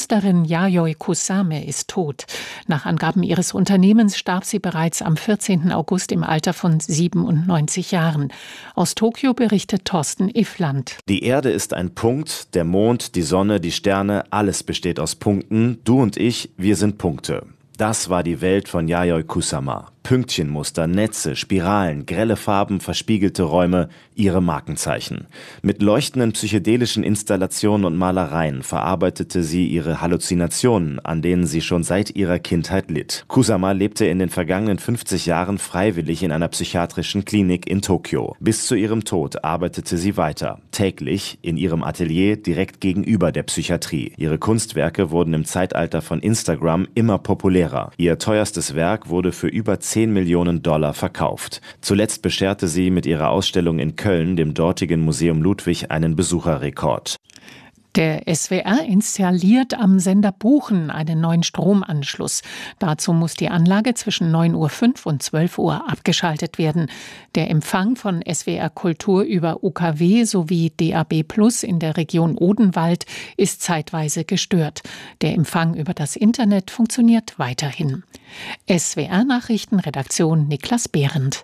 Künstlerin Yayoi Kusame ist tot. Nach Angaben ihres Unternehmens starb sie bereits am 14. August im Alter von 97 Jahren. Aus Tokio berichtet Thorsten Iffland. Die Erde ist ein Punkt, der Mond, die Sonne, die Sterne, alles besteht aus Punkten. Du und ich, wir sind Punkte. Das war die Welt von Yayoi Kusama. Pünktchenmuster, Netze, Spiralen, grelle Farben, verspiegelte Räume, ihre Markenzeichen. Mit leuchtenden psychedelischen Installationen und Malereien verarbeitete sie ihre Halluzinationen, an denen sie schon seit ihrer Kindheit litt. Kusama lebte in den vergangenen 50 Jahren freiwillig in einer psychiatrischen Klinik in Tokio. Bis zu ihrem Tod arbeitete sie weiter, täglich in ihrem Atelier direkt gegenüber der Psychiatrie. Ihre Kunstwerke wurden im Zeitalter von Instagram immer populärer. Ihr teuerstes Werk wurde für über 10 Millionen Dollar verkauft. Zuletzt bescherte sie mit ihrer Ausstellung in Köln dem dortigen Museum Ludwig einen Besucherrekord. Der SWR installiert am Sender Buchen einen neuen Stromanschluss. Dazu muss die Anlage zwischen 9:05 Uhr und 12 Uhr abgeschaltet werden. Der Empfang von SWR Kultur über UKW sowie DAB+ in der Region Odenwald ist zeitweise gestört. Der Empfang über das Internet funktioniert weiterhin. SWR Nachrichtenredaktion Niklas Behrendt.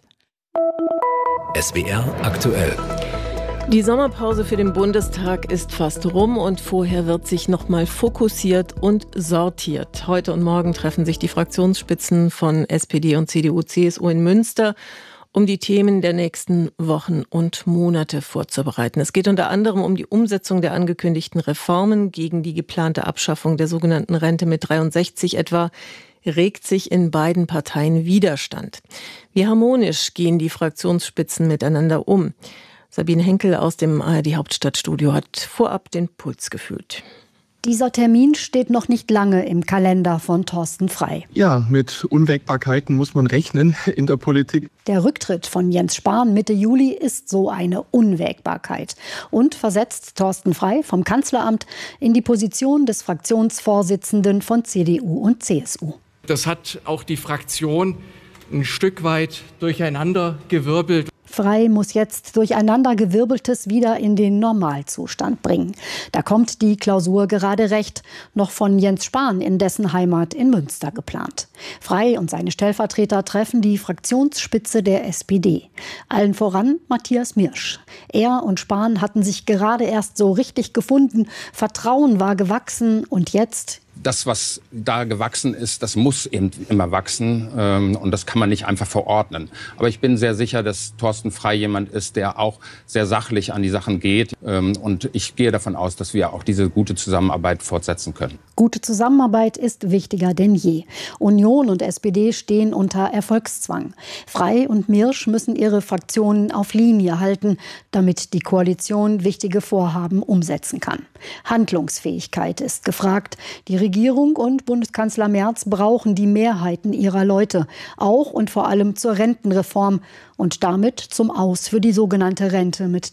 SWR aktuell. Die Sommerpause für den Bundestag ist fast rum und vorher wird sich nochmal fokussiert und sortiert. Heute und morgen treffen sich die Fraktionsspitzen von SPD und CDU, CSU in Münster, um die Themen der nächsten Wochen und Monate vorzubereiten. Es geht unter anderem um die Umsetzung der angekündigten Reformen gegen die geplante Abschaffung der sogenannten Rente mit 63 etwa. Regt sich in beiden Parteien Widerstand. Wie harmonisch gehen die Fraktionsspitzen miteinander um? Sabine Henkel aus dem ARD-Hauptstadtstudio hat vorab den Puls gefühlt. Dieser Termin steht noch nicht lange im Kalender von Thorsten Frey. Ja, mit Unwägbarkeiten muss man rechnen in der Politik. Der Rücktritt von Jens Spahn Mitte Juli ist so eine Unwägbarkeit und versetzt Thorsten Frey vom Kanzleramt in die Position des Fraktionsvorsitzenden von CDU und CSU. Das hat auch die Fraktion ein Stück weit durcheinandergewirbelt. Frey muss jetzt Durcheinandergewirbeltes wieder in den Normalzustand bringen. Da kommt die Klausur gerade recht, noch von Jens Spahn in dessen Heimat in Münster geplant. Frey und seine Stellvertreter treffen die Fraktionsspitze der SPD. Allen voran Matthias Mirsch. Er und Spahn hatten sich gerade erst so richtig gefunden, Vertrauen war gewachsen und jetzt... Das, was da gewachsen ist, das muss eben immer wachsen und das kann man nicht einfach verordnen. Aber ich bin sehr sicher, dass Thorsten Frey jemand ist, der auch sehr sachlich an die Sachen geht und ich gehe davon aus, dass wir auch diese gute Zusammenarbeit fortsetzen können. Gute Zusammenarbeit ist wichtiger denn je. Union und SPD stehen unter Erfolgszwang. Frey und Mirsch müssen ihre Fraktionen auf Linie halten, damit die Koalition wichtige Vorhaben umsetzen kann. Handlungsfähigkeit ist gefragt. Die Regierung und Bundeskanzler Merz brauchen die Mehrheiten ihrer Leute, auch und vor allem zur Rentenreform und damit zum Aus für die sogenannte Rente mit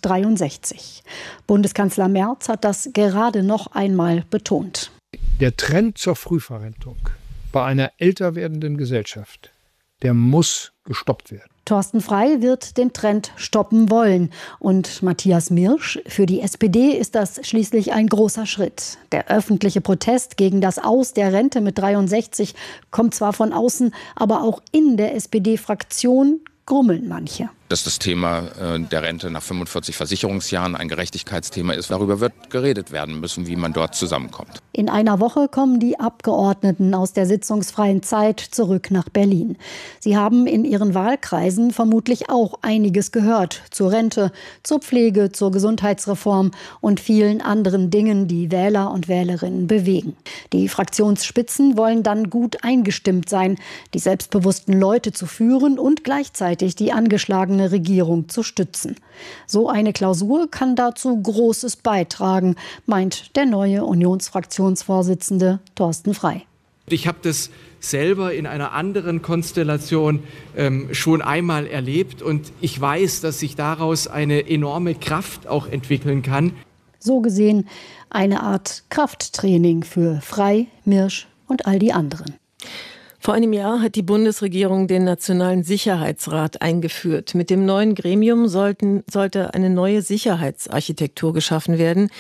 63. Bundeskanzler Merz hat das gerade noch einmal betont. Der Trend zur Frühverrentung bei einer älter werdenden Gesellschaft, der muss gestoppt werden. Thorsten Frey wird den Trend stoppen wollen. Und Matthias Mirsch, für die SPD ist das schließlich ein großer Schritt. Der öffentliche Protest gegen das Aus der Rente mit 63 kommt zwar von außen, aber auch in der SPD-Fraktion grummeln manche. Dass das Thema der Rente nach 45 Versicherungsjahren ein Gerechtigkeitsthema ist. Darüber wird geredet werden müssen, wie man dort zusammenkommt. In einer Woche kommen die Abgeordneten aus der sitzungsfreien Zeit zurück nach Berlin. Sie haben in ihren Wahlkreisen vermutlich auch einiges gehört zur Rente, zur Pflege, zur Gesundheitsreform und vielen anderen Dingen, die Wähler und Wählerinnen bewegen. Die Fraktionsspitzen wollen dann gut eingestimmt sein, die selbstbewussten Leute zu führen und gleichzeitig die angeschlagene Regierung zu stützen. So eine Klausur kann dazu Großes beitragen, meint der neue Unionsfraktionsvorsitzende Thorsten Frey. Ich habe das selber in einer anderen Konstellation schon einmal erlebt und ich weiß, dass sich daraus eine enorme Kraft auch entwickeln kann. So gesehen eine Art Krafttraining für Frey, Mirsch und all die anderen. Vor einem Jahr hat die Bundesregierung den Nationalen Sicherheitsrat eingeführt. Mit dem neuen Gremium sollte eine neue Sicherheitsarchitektur geschaffen werden,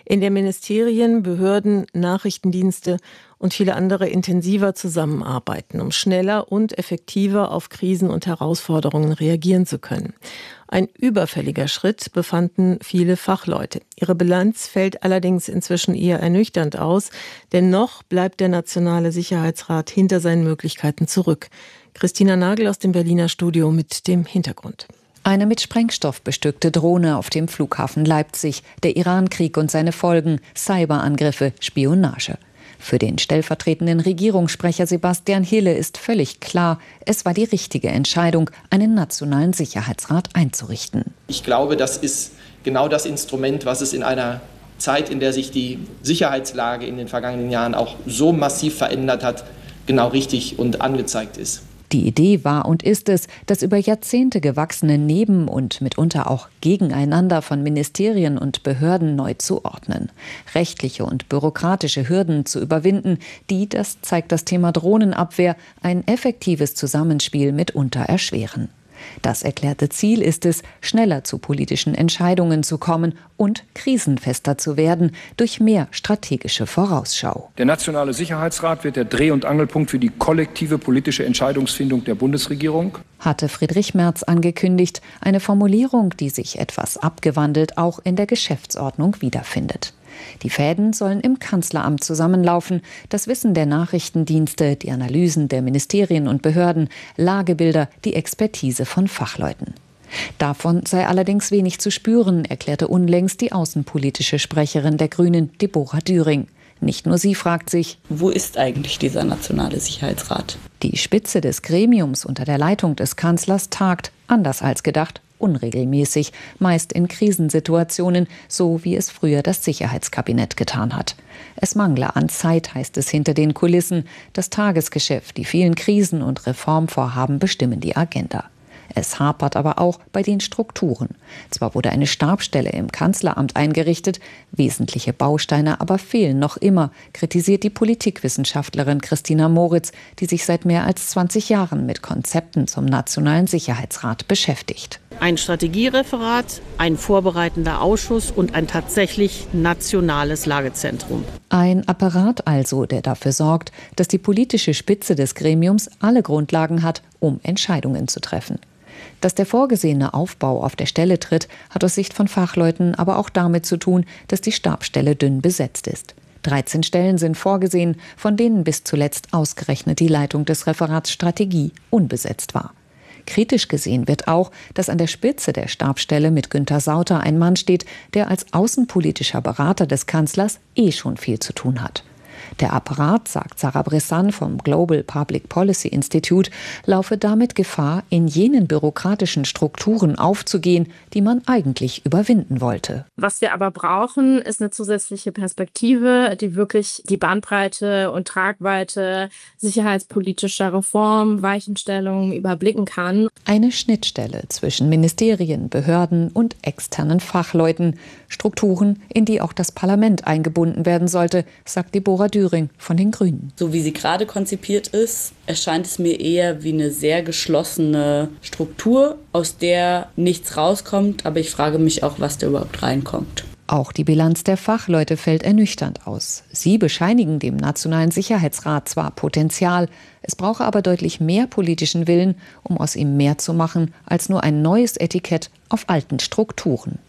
in der Ministerien, Behörden, Nachrichtendienste und viele andere intensiver zusammenarbeiten, um schneller und effektiver auf Krisen und Herausforderungen reagieren zu können. Ein überfälliger Schritt, befanden viele Fachleute. Ihre Bilanz fällt allerdings inzwischen eher ernüchternd aus, denn noch bleibt der Nationale Sicherheitsrat hinter seinen Möglichkeiten zurück. Christina Nagel aus dem Berliner Studio mit dem Hintergrund. Eine mit Sprengstoff bestückte Drohne auf dem Flughafen Leipzig, der Irankrieg und seine Folgen, Cyberangriffe, Spionage. Für den stellvertretenden Regierungssprecher Sebastian Hille ist völlig klar, es war die richtige Entscheidung, einen Nationalen Sicherheitsrat einzurichten. Ich glaube, das ist genau das Instrument, was es in einer Zeit, in der sich die Sicherheitslage in den vergangenen Jahren auch so massiv verändert hat, genau richtig und angezeigt ist. Die Idee war und ist es, das über Jahrzehnte gewachsene Neben- und mitunter auch Gegeneinander von Ministerien und Behörden neu zu ordnen. Rechtliche und bürokratische Hürden zu überwinden, die, das zeigt das Thema Drohnenabwehr, ein effektives Zusammenspiel mitunter erschweren. Das erklärte Ziel ist es, schneller zu politischen Entscheidungen zu kommen und krisenfester zu werden durch mehr strategische Vorausschau. Der Nationale Sicherheitsrat wird der Dreh- und Angelpunkt für die kollektive politische Entscheidungsfindung der Bundesregierung, hatte Friedrich Merz angekündigt, eine Formulierung, die sich etwas abgewandelt auch in der Geschäftsordnung wiederfindet. Die Fäden sollen im Kanzleramt zusammenlaufen, das Wissen der Nachrichtendienste, die Analysen der Ministerien und Behörden, Lagebilder, die Expertise von Fachleuten. Davon sei allerdings wenig zu spüren, erklärte unlängst die außenpolitische Sprecherin der Grünen, Deborah Düring. Nicht nur sie fragt sich, wo ist eigentlich dieser Nationale Sicherheitsrat? Die Spitze des Gremiums unter der Leitung des Kanzlers tagt, anders als gedacht, unregelmäßig, meist in Krisensituationen, so wie es früher das Sicherheitskabinett getan hat. Es mangle an Zeit, heißt es hinter den Kulissen. Das Tagesgeschäft, die vielen Krisen und Reformvorhaben bestimmen die Agenda. Es hapert aber auch bei den Strukturen. Zwar wurde eine Stabsstelle im Kanzleramt eingerichtet, wesentliche Bausteine aber fehlen noch immer, kritisiert die Politikwissenschaftlerin Christina Moritz, die sich seit mehr als 20 Jahren mit Konzepten zum Nationalen Sicherheitsrat beschäftigt. Ein Strategiereferat, ein vorbereitender Ausschuss und ein tatsächlich nationales Lagezentrum. Ein Apparat also, der dafür sorgt, dass die politische Spitze des Gremiums alle Grundlagen hat, um Entscheidungen zu treffen. Dass der vorgesehene Aufbau auf der Stelle tritt, hat aus Sicht von Fachleuten aber auch damit zu tun, dass die Stabsstelle dünn besetzt ist. 13 Stellen sind vorgesehen, von denen bis zuletzt ausgerechnet die Leitung des Referats Strategie unbesetzt war. Kritisch gesehen wird auch, dass an der Spitze der Stabsstelle mit Günther Sauter ein Mann steht, der als außenpolitischer Berater des Kanzlers schon viel zu tun hat. Der Apparat, sagt Sarah Bressan vom Global Public Policy Institute, laufe damit Gefahr, in jenen bürokratischen Strukturen aufzugehen, die man eigentlich überwinden wollte. Was wir aber brauchen, ist eine zusätzliche Perspektive, die wirklich die Bandbreite und Tragweite sicherheitspolitischer Reform, Weichenstellungen überblicken kann. Eine Schnittstelle zwischen Ministerien, Behörden und externen Fachleuten. Strukturen, in die auch das Parlament eingebunden werden sollte, sagt Deborah Düring von den Grünen. So wie sie gerade konzipiert ist, erscheint es mir eher wie eine sehr geschlossene Struktur, aus der nichts rauskommt. Aber ich frage mich auch, was da überhaupt reinkommt. Auch die Bilanz der Fachleute fällt ernüchternd aus. Sie bescheinigen dem Nationalen Sicherheitsrat zwar Potenzial, es brauche aber deutlich mehr politischen Willen, um aus ihm mehr zu machen als nur ein neues Etikett auf alten Strukturen.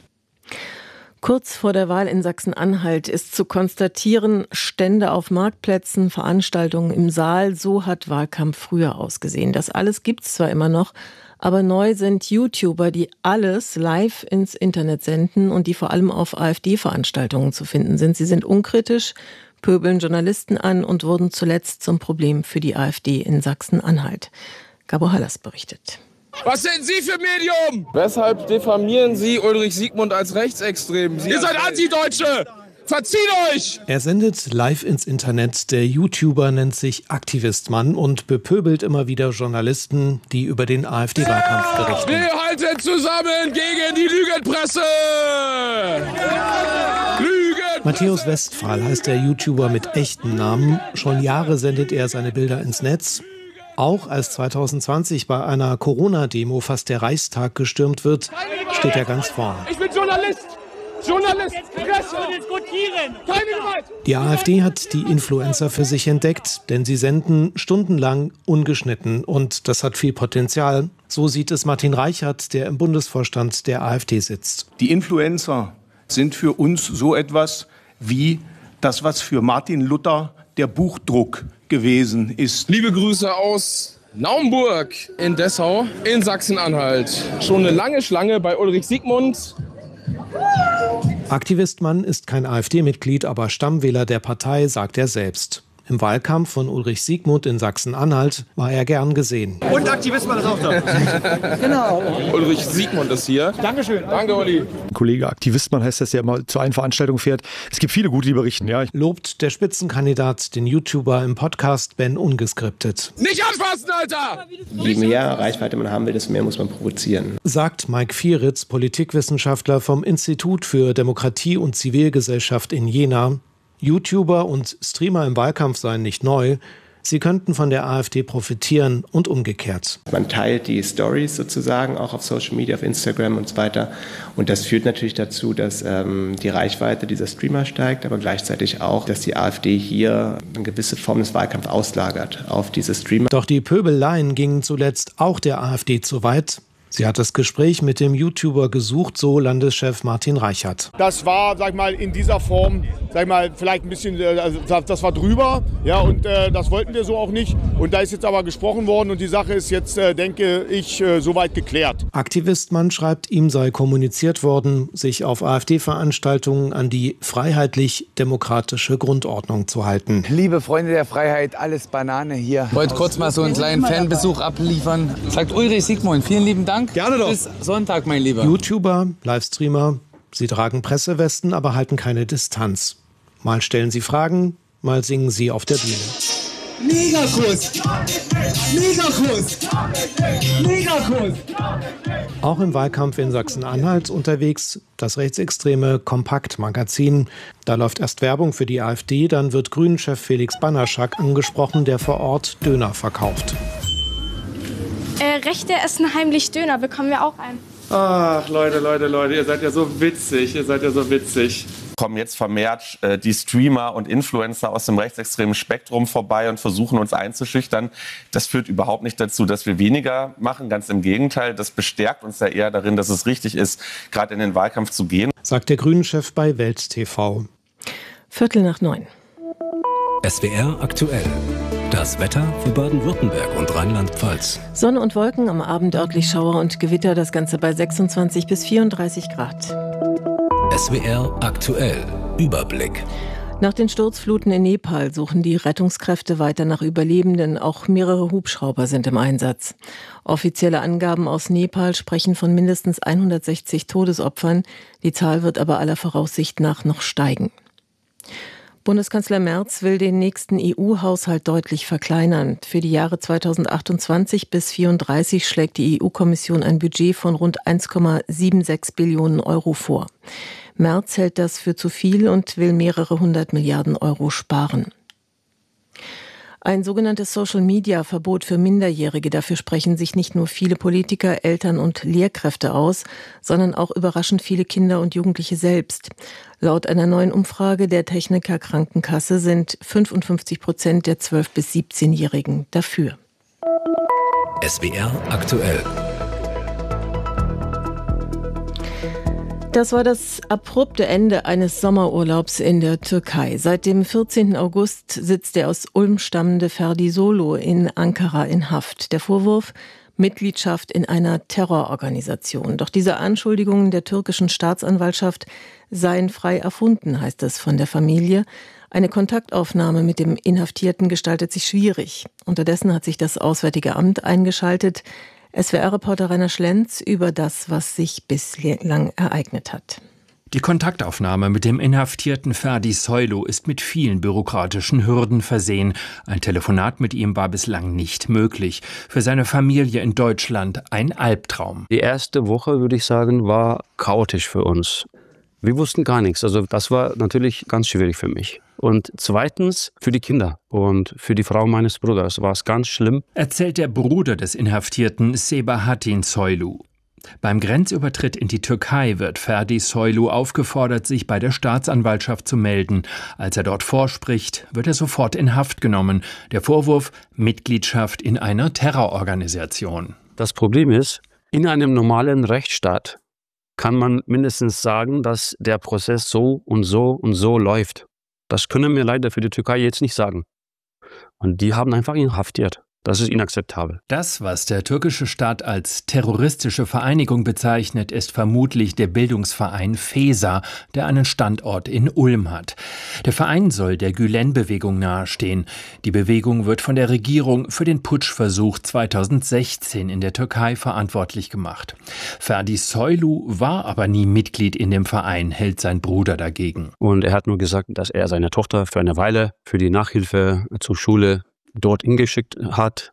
Kurz vor der Wahl in Sachsen-Anhalt ist zu konstatieren, Stände auf Marktplätzen, Veranstaltungen im Saal, so hat Wahlkampf früher ausgesehen. Das alles gibt's zwar immer noch, aber neu sind YouTuber, die alles live ins Internet senden und die vor allem auf AfD-Veranstaltungen zu finden sind. Sie sind unkritisch, pöbeln Journalisten an und wurden zuletzt zum Problem für die AfD in Sachsen-Anhalt. Gabo Hallas berichtet. Was sind Sie für Medium? Weshalb diffamieren Sie Ulrich Siegmund als rechtsextrem? Ihr seid Antideutsche! Verzieht euch! Er sendet live ins Internet. Der YouTuber nennt sich Aktivistmann und bepöbelt immer wieder Journalisten, die über den AfD-Wahlkampf berichten. Wir halten zusammen gegen die Lügenpresse! Lügen! Matthäus Westphal heißt der YouTuber mit echten Namen. Schon Jahre sendet er seine Bilder ins Netz. Auch als 2020 bei einer Corona-Demo fast der Reichstag gestürmt wird, steht er ganz vorne. Ich bin Journalist Journalist, Presse, diskutieren, keine Gewalt. Die AfD hat die Influencer für sich entdeckt, denn sie senden stundenlang ungeschnitten und das hat viel Potenzial. So sieht es Martin Reichert, der im Bundesvorstand der AfD sitzt. Die Influencer sind für uns so etwas wie das, was für Martin Luther der Buchdruck gewesen ist. Liebe Grüße aus Naumburg in Dessau in Sachsen-Anhalt. Schon eine lange Schlange bei Ulrich Siegmund. Aktivist Mann ist kein AfD-Mitglied, aber Stammwähler der Partei, sagt er selbst. Im Wahlkampf von Ulrich Siegmund in Sachsen-Anhalt war er gern gesehen. Und Aktivist Mann ist auch da. Genau. Ulrich Siegmund ist hier. Dankeschön. Danke, Olli. Kollege Aktivist Mann heißt das, der immer zu einer Veranstaltung fährt. Es gibt viele gute, die berichten, ja. Lobt der Spitzenkandidat den YouTuber im Podcast Ben Ungeskriptet. Nicht anfassen, Alter! Je mehr Reichweite man haben will, desto mehr muss man provozieren. Sagt Mike Vieritz, Politikwissenschaftler vom Institut für Demokratie und Zivilgesellschaft in Jena. YouTuber und Streamer im Wahlkampf seien nicht neu. Sie könnten von der AfD profitieren und umgekehrt. Man teilt die Stories sozusagen auch auf Social Media, auf Instagram und so weiter. Und das führt natürlich dazu, dass die Reichweite dieser Streamer steigt, aber gleichzeitig auch, dass die AfD hier eine gewisse Form des Wahlkampfs auslagert auf diese Streamer. Doch die Pöbeleien gingen zuletzt auch der AfD zu weit. Sie hat das Gespräch mit dem YouTuber gesucht, so Landeschef Martin Reichert. Das war, sag ich mal, in dieser Form, sag ich mal, vielleicht ein bisschen, das war drüber, ja, und das wollten wir so auch nicht. Und da ist jetzt aber gesprochen worden und die Sache ist jetzt, denke ich, soweit geklärt. Aktivist Mann schreibt, ihm sei kommuniziert worden, sich auf AfD-Veranstaltungen an die freiheitlich-demokratische Grundordnung zu halten. Liebe Freunde der Freiheit, alles Banane hier. Ich wollte kurz mal so einen kleinen Fanbesuch abliefern. Sagt Ulrich Siegmund, vielen lieben Dank. Gerne doch. Bis Sonntag, mein Lieber. YouTuber, Livestreamer, sie tragen Pressewesten, aber halten keine Distanz. Mal stellen sie Fragen, mal singen sie auf der Bühne. Megakuss! Megakuss! Megakuss! Auch im Wahlkampf in Sachsen-Anhalt unterwegs das rechtsextreme Kompakt-Magazin. Da läuft erst Werbung für die AfD, dann wird Grünen-Chef Felix Banaschak angesprochen, der vor Ort Döner verkauft. Rechte essen heimlich Döner, bekommen wir auch einen. Ach, Leute, ihr seid ja so witzig, Kommen jetzt vermehrt die Streamer und Influencer aus dem rechtsextremen Spektrum vorbei und versuchen uns einzuschüchtern. Das führt überhaupt nicht dazu, dass wir weniger machen. Ganz im Gegenteil, das bestärkt uns ja eher darin, dass es richtig ist, gerade in den Wahlkampf zu gehen. Sagt der Grünen-Chef bei Welt TV. 8:45. SWR aktuell. Das Wetter für Baden-Württemberg und Rheinland-Pfalz. Sonne und Wolken, am Abend örtlich Schauer und Gewitter, das Ganze bei 26 bis 34 Grad. SWR aktuell. Überblick. Nach den Sturzfluten in Nepal suchen die Rettungskräfte weiter nach Überlebenden. Auch mehrere Hubschrauber sind im Einsatz. Offizielle Angaben aus Nepal sprechen von mindestens 160 Todesopfern. Die Zahl wird aber aller Voraussicht nach noch steigen. Bundeskanzler Merz will den nächsten EU-Haushalt deutlich verkleinern. Für die Jahre 2028 bis 2034 schlägt die EU-Kommission ein Budget von rund 1,76 Billionen Euro vor. Merz hält das für zu viel und will mehrere 100 Milliarden Euro sparen. Ein sogenanntes Social-Media-Verbot für Minderjährige. Dafür sprechen sich nicht nur viele Politiker, Eltern und Lehrkräfte aus, sondern auch überraschend viele Kinder und Jugendliche selbst. Laut einer neuen Umfrage der Techniker Krankenkasse sind 55% der 12- bis 17-Jährigen dafür. SWR aktuell. Das war das abrupte Ende eines Sommerurlaubs in der Türkei. Seit dem 14. August sitzt der aus Ulm stammende Ferdi Solo in Ankara in Haft. Der Vorwurf: Mitgliedschaft in einer Terrororganisation. Doch diese Anschuldigungen der türkischen Staatsanwaltschaft seien frei erfunden, heißt es von der Familie. Eine Kontaktaufnahme mit dem Inhaftierten gestaltet sich schwierig. Unterdessen hat sich das Auswärtige Amt eingeschaltet. SWR-Reporter Rainer Schlenz über das, was sich bislang ereignet hat. Die Kontaktaufnahme mit dem inhaftierten Ferdi Soylu ist mit vielen bürokratischen Hürden versehen. Ein Telefonat mit ihm war bislang nicht möglich. Für seine Familie in Deutschland ein Albtraum. Die erste Woche, würde ich sagen, war chaotisch für uns. Wir wussten gar nichts. Also das war natürlich ganz schwierig für mich. Und zweitens für die Kinder und für die Frau meines Bruders war es ganz schlimm. Erzählt der Bruder des Inhaftierten Sebahattin Soylu. Beim Grenzübertritt in die Türkei wird Ferdi Soylu aufgefordert, sich bei der Staatsanwaltschaft zu melden. Als er dort vorspricht, wird er sofort in Haft genommen. Der Vorwurf: Mitgliedschaft in einer Terrororganisation. Das Problem ist, in einem normalen Rechtsstaat kann man mindestens sagen, dass der Prozess so und so und so läuft. Das können wir leider für die Türkei jetzt nicht sagen. Und die haben einfach ihn inhaftiert. Das ist inakzeptabel. Das, was der türkische Staat als terroristische Vereinigung bezeichnet, ist vermutlich der Bildungsverein FESA, der einen Standort in Ulm hat. Der Verein soll der Gülen-Bewegung nahestehen. Die Bewegung wird von der Regierung für den Putschversuch 2016 in der Türkei verantwortlich gemacht. Ferdi Soylu war aber nie Mitglied in dem Verein, hält sein Bruder dagegen. Und er hat nur gesagt, dass er seine Tochter für eine Weile für die Nachhilfe zur Schule dorthin geschickt hat,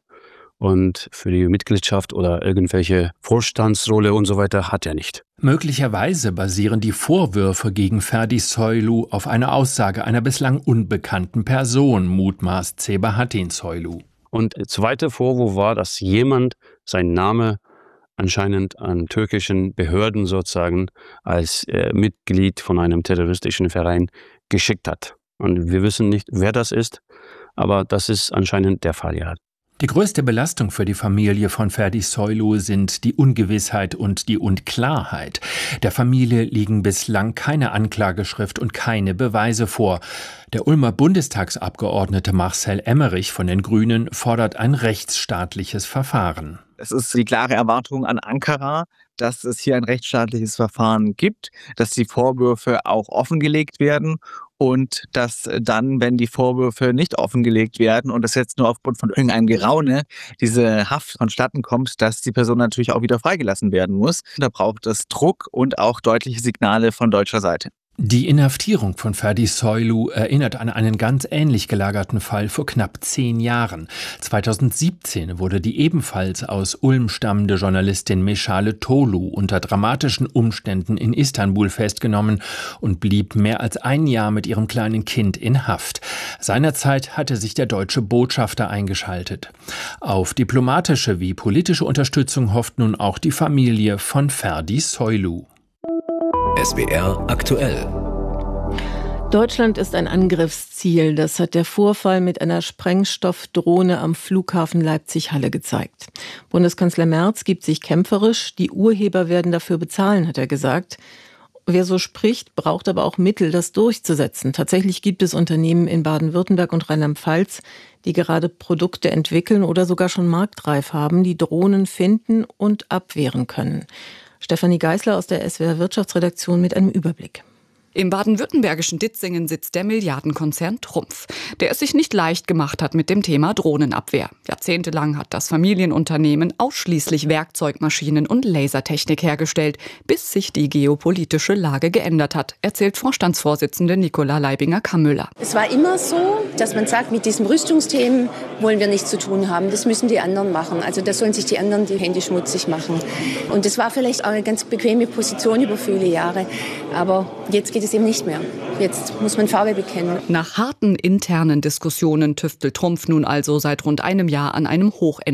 und für die Mitgliedschaft oder irgendwelche Vorstandsrolle und so weiter hat er nicht. Möglicherweise basieren die Vorwürfe gegen Ferdi Soylu auf einer Aussage einer bislang unbekannten Person, mutmaßt Sebahattin Soylu. Und der zweite Vorwurf war, dass jemand seinen Namen anscheinend an türkischen Behörden sozusagen als Mitglied von einem terroristischen Verein geschickt hat. Und wir wissen nicht, wer das ist, aber das ist anscheinend der Fall, ja. Die größte Belastung für die Familie von Ferdi Soylu sind die Ungewissheit und die Unklarheit. Der Familie liegen bislang keine Anklageschrift und keine Beweise vor. Der Ulmer Bundestagsabgeordnete Marcel Emmerich von den Grünen fordert ein rechtsstaatliches Verfahren. Es ist die klare Erwartung an Ankara, dass es hier ein rechtsstaatliches Verfahren gibt, dass die Vorwürfe auch offengelegt werden und dass dann, wenn die Vorwürfe nicht offengelegt werden und das jetzt nur aufgrund von irgendeinem Geraune diese Haft vonstatten kommt, dass die Person natürlich auch wieder freigelassen werden muss. Da braucht es Druck und auch deutliche Signale von deutscher Seite. Die Inhaftierung von Ferdi Soylu erinnert an einen ganz ähnlich gelagerten Fall vor knapp 10 Jahren. 2017 wurde die ebenfalls aus Ulm stammende Journalistin Meschale Tolu unter dramatischen Umständen in Istanbul festgenommen und blieb mehr als ein Jahr mit ihrem kleinen Kind in Haft. Seinerzeit hatte sich der deutsche Botschafter eingeschaltet. Auf diplomatische wie politische Unterstützung hofft nun auch die Familie von Ferdi Soylu. SWR aktuell. Deutschland ist ein Angriffsziel. Das hat der Vorfall mit einer Sprengstoffdrohne am Flughafen Leipzig-Halle gezeigt. Bundeskanzler Merz gibt sich kämpferisch. Die Urheber werden dafür bezahlen, hat er gesagt. Wer so spricht, braucht aber auch Mittel, das durchzusetzen. Tatsächlich gibt es Unternehmen in Baden-Württemberg und Rheinland-Pfalz, die gerade Produkte entwickeln oder sogar schon marktreif haben, die Drohnen finden und abwehren können. Stefanie Geisler aus der SWR Wirtschaftsredaktion mit einem Überblick. Im baden-württembergischen Ditzingen sitzt der Milliardenkonzern Trumpf, der es sich nicht leicht gemacht hat mit dem Thema Drohnenabwehr. Jahrzehntelang hat das Familienunternehmen ausschließlich Werkzeugmaschinen und Lasertechnik hergestellt, bis sich die geopolitische Lage geändert hat, erzählt Vorstandsvorsitzende Nicola Leibinger-Kammüller. Es war immer so, dass man sagt, mit diesen Rüstungsthemen wollen wir nichts zu tun haben. Das müssen die anderen machen. Also da sollen sich die anderen die Hände schmutzig machen. Und das war vielleicht auch eine ganz bequeme Position über viele Jahre. Aber jetzt geht es eben nicht mehr. Jetzt muss man Farbe bekennen. Nach harten internen Diskussionen tüftelt Trumpf nun also seit rund einem Jahr an einem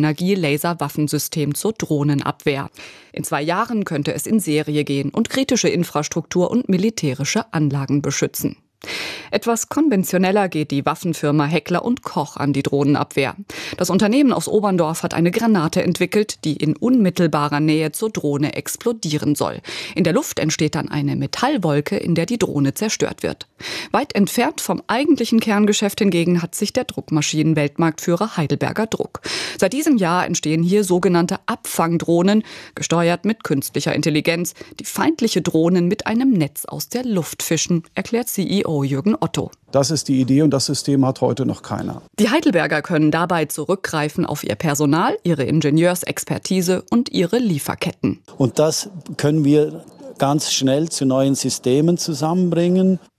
Hochenergie-Laser-Waffensystem zur Drohnenabwehr. In 2 Jahren könnte es in Serie gehen und kritische Infrastruktur und militärische Anlagen beschützen. Etwas konventioneller geht die Waffenfirma Heckler & Koch an die Drohnenabwehr. Das Unternehmen aus Oberndorf hat eine Granate entwickelt, die in unmittelbarer Nähe zur Drohne explodieren soll. In der Luft entsteht dann eine Metallwolke, in der die Drohne zerstört wird. Weit entfernt vom eigentlichen Kerngeschäft hingegen hat sich der Druckmaschinen-Weltmarktführer Heidelberger Druck. Seit diesem Jahr entstehen hier sogenannte Abfangdrohnen, gesteuert mit künstlicher Intelligenz, die feindliche Drohnen mit einem Netz aus der Luft fischen, erklärt CEO Jürgen Otto. Das ist die Idee und das System hat heute noch keiner. Die Heidelberger können dabei zurückgreifen auf ihr Personal, ihre Ingenieursexpertise und ihre Lieferketten. Und das können wir ganz schnell zu neuen Systemen zusammenbringen.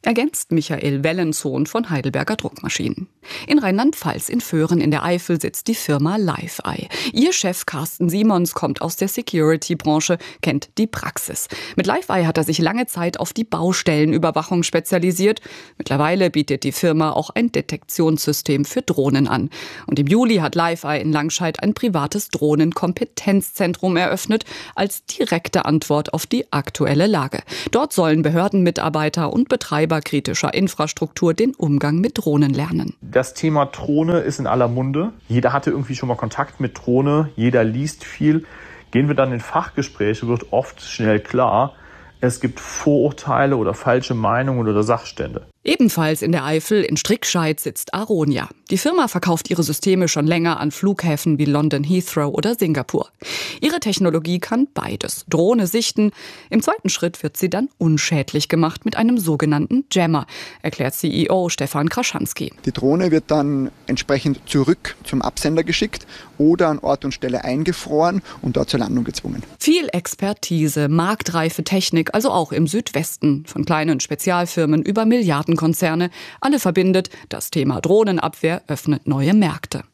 Ergänzt Michael Wellensohn von Heidelberger Druckmaschinen. In Rheinland-Pfalz in Föhren in der Eifel sitzt die Firma Live-Eye. Ihr Chef Carsten Simons kommt aus der Security-Branche, kennt die Praxis. Mit Live-Eye hat er sich lange Zeit auf die Baustellenüberwachung spezialisiert. Mittlerweile bietet die Firma auch ein Detektionssystem für Drohnen an. Und im Juli hat Live-Eye in Langscheid ein privates Drohnenkompetenzzentrum eröffnet, als direkte Antwort auf die aktuelle Lage. Dort sollen Behördenmitarbeiter und Betreiber kritischer Infrastruktur den Umgang mit Drohnen lernen. Das Thema Drohne ist in aller Munde. Jeder hatte irgendwie schon mal Kontakt mit Drohne, jeder liest viel. Gehen wir dann in Fachgespräche, wird oft schnell klar, es gibt Vorurteile oder falsche Meinungen oder Sachstände. Ebenfalls in der Eifel in Strickscheid sitzt Aronia. Die Firma verkauft ihre Systeme schon länger an Flughäfen wie London Heathrow oder Singapur. Ihre Technologie kann beides. Drohne sichten. Im zweiten Schritt wird sie dann unschädlich gemacht mit einem sogenannten Jammer, erklärt CEO Stefan Kraschanski. Die Drohne wird dann entsprechend zurück zum Absender geschickt oder an Ort und Stelle eingefroren und dort zur Landung gezwungen. Viel Expertise, marktreife Technik, also auch im Südwesten, von kleinen Spezialfirmen über Milliardenkonzerne. Alle verbindet, das Thema Drohnenabwehr öffnet neue Märkte.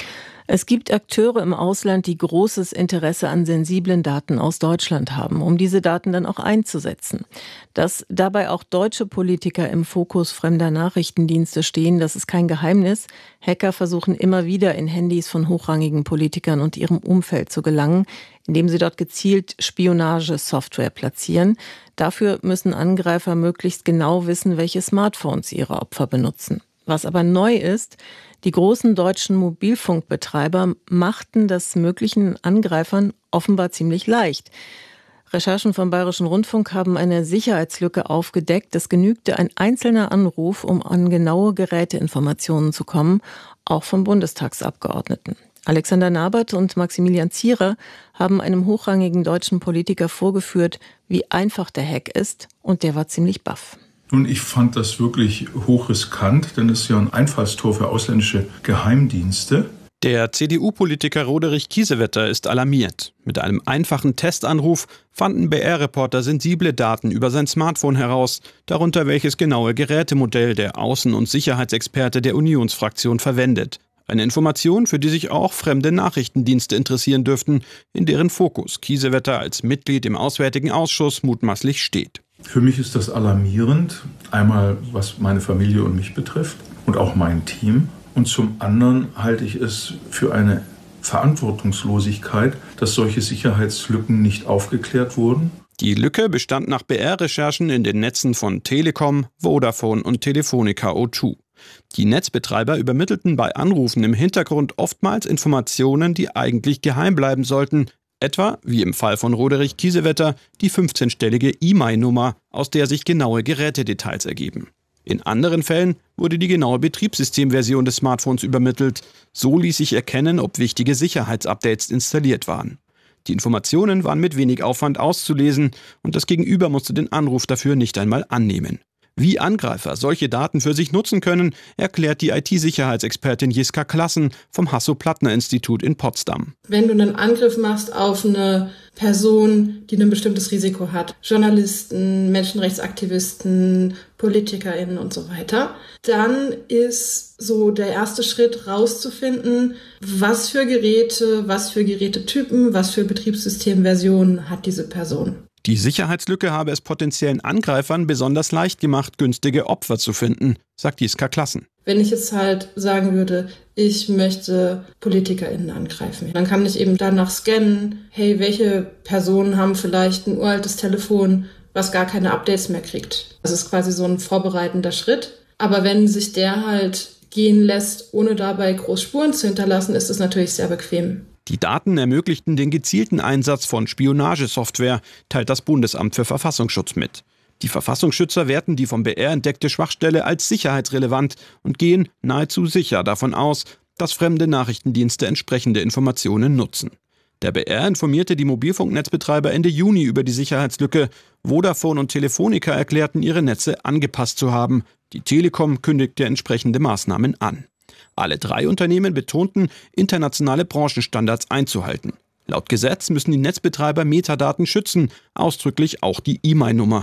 Es gibt Akteure im Ausland, die großes Interesse an sensiblen Daten aus Deutschland haben, um diese Daten dann auch einzusetzen. Dass dabei auch deutsche Politiker im Fokus fremder Nachrichtendienste stehen, das ist kein Geheimnis. Hacker versuchen immer wieder in Handys von hochrangigen Politikern und ihrem Umfeld zu gelangen, indem sie dort gezielt Spionagesoftware platzieren. Dafür müssen Angreifer möglichst genau wissen, welche Smartphones ihre Opfer benutzen. Was aber neu ist, die großen deutschen Mobilfunkbetreiber machten das möglichen Angreifern offenbar ziemlich leicht. Recherchen vom Bayerischen Rundfunk haben eine Sicherheitslücke aufgedeckt. Es genügte ein einzelner Anruf, um an genaue Geräteinformationen zu kommen, auch vom Bundestagsabgeordneten. Alexander Nabert und Maximilian Zierer haben einem hochrangigen deutschen Politiker vorgeführt, wie einfach der Hack ist, und der war ziemlich baff. Nun, ich fand das wirklich hochriskant, denn es ist ja ein Einfallstor für ausländische Geheimdienste. Der CDU-Politiker Roderich Kiesewetter ist alarmiert. Mit einem einfachen Testanruf fanden BR-Reporter sensible Daten über sein Smartphone heraus, darunter welches genaue Gerätemodell der Außen- und Sicherheitsexperte der Unionsfraktion verwendet. Eine Information, für die sich auch fremde Nachrichtendienste interessieren dürften, in deren Fokus Kiesewetter als Mitglied im Auswärtigen Ausschuss mutmaßlich steht. Für mich ist das alarmierend, einmal was meine Familie und mich betrifft und auch mein Team. Und zum anderen halte ich es für eine Verantwortungslosigkeit, dass solche Sicherheitslücken nicht aufgeklärt wurden. Die Lücke bestand nach BR-Recherchen in den Netzen von Telekom, Vodafone und Telefonica O2. Die Netzbetreiber übermittelten bei Anrufen im Hintergrund oftmals Informationen, die eigentlich geheim bleiben sollten, etwa, wie im Fall von Roderich Kiesewetter, die 15-stellige IMEI-Nummer, aus der sich genaue Gerätedetails ergeben. In anderen Fällen wurde die genaue Betriebssystemversion des Smartphones übermittelt. So ließ sich erkennen, ob wichtige Sicherheitsupdates installiert waren. Die Informationen waren mit wenig Aufwand auszulesen und das Gegenüber musste den Anruf dafür nicht einmal annehmen. Wie Angreifer solche Daten für sich nutzen können, erklärt die IT-Sicherheitsexpertin Jiska Klassen vom Hasso-Plattner-Institut in Potsdam. Wenn du einen Angriff machst auf eine Person, die ein bestimmtes Risiko hat, Journalisten, Menschenrechtsaktivisten, PolitikerInnen und so weiter, dann ist so der erste Schritt rauszufinden, was für Geräte, was für Gerätetypen, was für Betriebssystemversionen hat diese Person. Die Sicherheitslücke habe es potenziellen Angreifern besonders leicht gemacht, günstige Opfer zu finden, sagt Jiska Klassen. Wenn ich jetzt halt sagen würde, ich möchte PolitikerInnen angreifen, dann kann ich eben danach scannen, hey, welche Personen haben vielleicht ein uraltes Telefon, was gar keine Updates mehr kriegt. Das ist quasi so ein vorbereitender Schritt. Aber wenn sich der halt gehen lässt, ohne dabei groß Spuren zu hinterlassen, ist es natürlich sehr bequem. Die Daten ermöglichten den gezielten Einsatz von Spionagesoftware, teilt das Bundesamt für Verfassungsschutz mit. Die Verfassungsschützer werten die vom BR entdeckte Schwachstelle als sicherheitsrelevant und gehen nahezu sicher davon aus, dass fremde Nachrichtendienste entsprechende Informationen nutzen. Der BR informierte die Mobilfunknetzbetreiber Ende Juni über die Sicherheitslücke. Vodafone und Telefonica erklärten, ihre Netze angepasst zu haben. Die Telekom kündigte entsprechende Maßnahmen an. Alle drei Unternehmen betonten, internationale Branchenstandards einzuhalten. Laut Gesetz müssen die Netzbetreiber Metadaten schützen, ausdrücklich auch die IMEI-Nummer.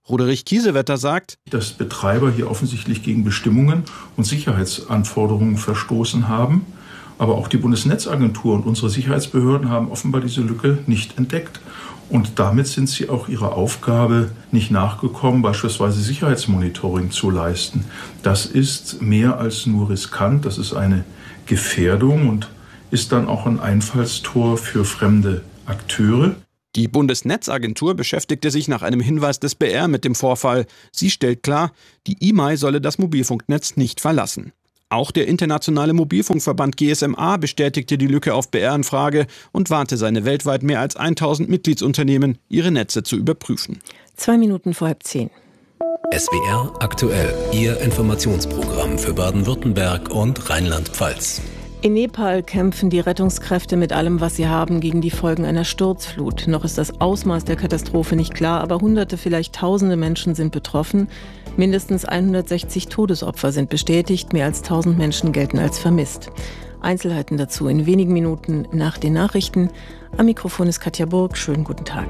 Roderich Kiesewetter sagt, dass Betreiber hier offensichtlich gegen Bestimmungen und Sicherheitsanforderungen verstoßen haben. Aber auch die Bundesnetzagentur und unsere Sicherheitsbehörden haben offenbar diese Lücke nicht entdeckt. Und damit sind sie auch ihrer Aufgabe nicht nachgekommen, beispielsweise Sicherheitsmonitoring zu leisten. Das ist mehr als nur riskant, das ist eine Gefährdung und ist dann auch ein Einfallstor für fremde Akteure. Die Bundesnetzagentur beschäftigte sich nach einem Hinweis des BR mit dem Vorfall. Sie stellt klar, die IMEI solle das Mobilfunknetz nicht verlassen. Auch der internationale Mobilfunkverband GSMA bestätigte die Lücke auf BR-Anfrage und warnte seine weltweit mehr als 1000 Mitgliedsunternehmen, ihre Netze zu überprüfen. 2 Minuten vor 9:30. SWR aktuell, Ihr Informationsprogramm für Baden-Württemberg und Rheinland-Pfalz. In Nepal kämpfen die Rettungskräfte mit allem, was sie haben, gegen die Folgen einer Sturzflut. Noch ist das Ausmaß der Katastrophe nicht klar, aber Hunderte, vielleicht Tausende Menschen sind betroffen. Mindestens 160 Todesopfer sind bestätigt, mehr als 1000 Menschen gelten als vermisst. Einzelheiten dazu in wenigen Minuten nach den Nachrichten. Am Mikrofon ist Katja Burg. Schönen guten Tag.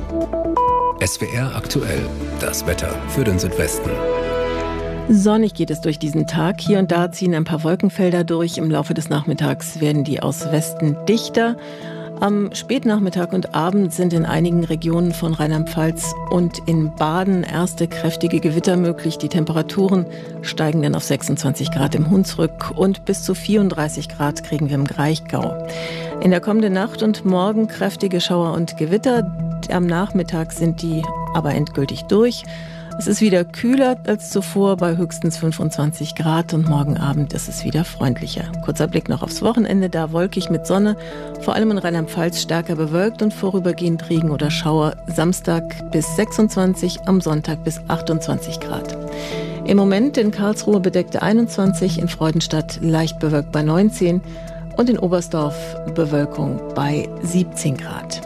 SWR aktuell, das Wetter für den Südwesten. Sonnig geht es durch diesen Tag. Hier und da ziehen ein paar Wolkenfelder durch. Im Laufe des Nachmittags werden die aus Westen dichter. Am Spätnachmittag und Abend sind in einigen Regionen von Rheinland-Pfalz und in Baden erste kräftige Gewitter möglich. Die Temperaturen steigen dann auf 26 Grad im Hunsrück und bis zu 34 Grad kriegen wir im Kraichgau. In der kommenden Nacht und morgen kräftige Schauer und Gewitter. Am Nachmittag sind die aber endgültig durch. Es ist wieder kühler als zuvor bei höchstens 25 Grad und morgen Abend ist es wieder freundlicher. Kurzer Blick noch aufs Wochenende, da wolkig mit Sonne, vor allem in Rheinland-Pfalz stärker bewölkt und vorübergehend Regen oder Schauer. Samstag bis 26, am Sonntag bis 28 Grad. Im Moment in Karlsruhe bedeckte 21, in Freudenstadt leicht bewölkt bei 19 und in Oberstdorf Bewölkung bei 17 Grad.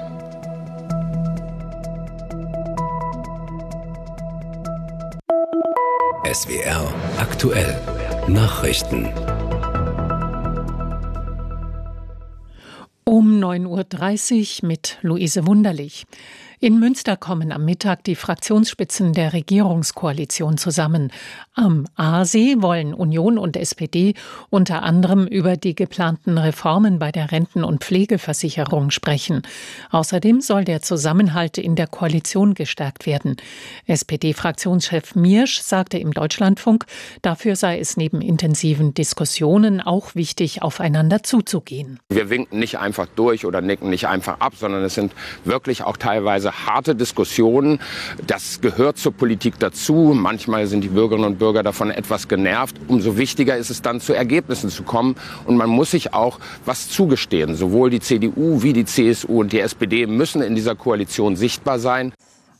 SWR aktuell, Nachrichten. Um 9:30 Uhr mit Luise Wunderlich. In Münster kommen am Mittag die Fraktionsspitzen der Regierungskoalition zusammen. Am Aasee wollen Union und SPD unter anderem über die geplanten Reformen bei der Renten- und Pflegeversicherung sprechen. Außerdem soll der Zusammenhalt in der Koalition gestärkt werden. SPD-Fraktionschef Miersch sagte im Deutschlandfunk, dafür sei es neben intensiven Diskussionen auch wichtig, aufeinander zuzugehen. Wir winken nicht einfach durch oder nicken nicht einfach ab, sondern es sind wirklich auch teilweise harte Diskussionen. Das gehört zur Politik dazu. Manchmal sind die Bürgerinnen und Bürger davon etwas genervt. Umso wichtiger ist es dann, zu Ergebnissen zu kommen. Und man muss sich auch was zugestehen. Sowohl die CDU wie die CSU und die SPD müssen in dieser Koalition sichtbar sein.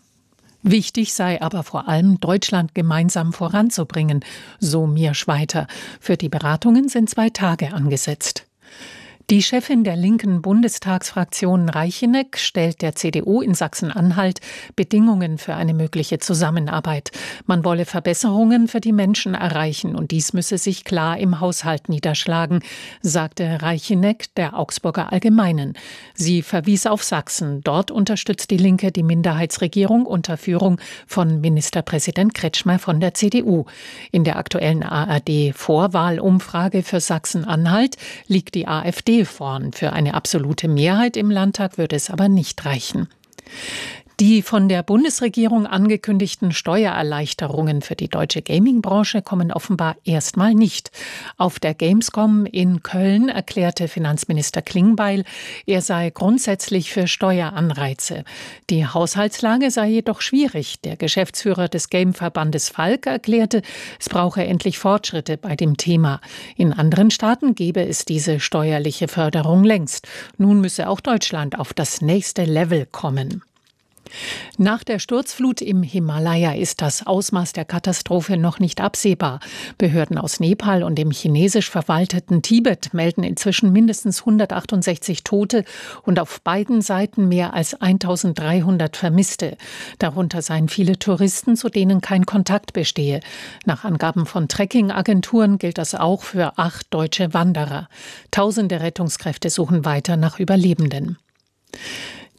Wichtig sei aber vor allem, Deutschland gemeinsam voranzubringen, so Miersch weiter. Für die Beratungen sind 2 Tage angesetzt. Die Chefin der linken Bundestagsfraktion Reicheneck stellt der CDU in Sachsen-Anhalt Bedingungen für eine mögliche Zusammenarbeit. Man wolle Verbesserungen für die Menschen erreichen und dies müsse sich klar im Haushalt niederschlagen, sagte Reicheneck der Augsburger Allgemeinen. Sie verwies auf Sachsen. Dort unterstützt die Linke die Minderheitsregierung unter Führung von Ministerpräsident Kretschmer von der CDU. In der aktuellen ARD-Vorwahlumfrage für Sachsen-Anhalt liegt die AfD vorn. Für eine absolute Mehrheit im Landtag würde es aber nicht reichen. Die von der Bundesregierung angekündigten Steuererleichterungen für die deutsche Gaming-Branche kommen offenbar erstmal nicht. Auf der Gamescom in Köln erklärte Finanzminister Klingbeil, er sei grundsätzlich für Steueranreize. Die Haushaltslage sei jedoch schwierig. Der Geschäftsführer des Game-Verbandes Falk erklärte, es brauche endlich Fortschritte bei dem Thema. In anderen Staaten gebe es diese steuerliche Förderung längst. Nun müsse auch Deutschland auf das nächste Level kommen. Nach der Sturzflut im Himalaya ist das Ausmaß der Katastrophe noch nicht absehbar. Behörden aus Nepal und dem chinesisch verwalteten Tibet melden inzwischen mindestens 168 Tote und auf beiden Seiten mehr als 1300 Vermisste. Darunter seien viele Touristen, zu denen kein Kontakt bestehe. Nach Angaben von Trekking-Agenturen gilt das auch für 8 deutsche Wanderer. Tausende Rettungskräfte suchen weiter nach Überlebenden.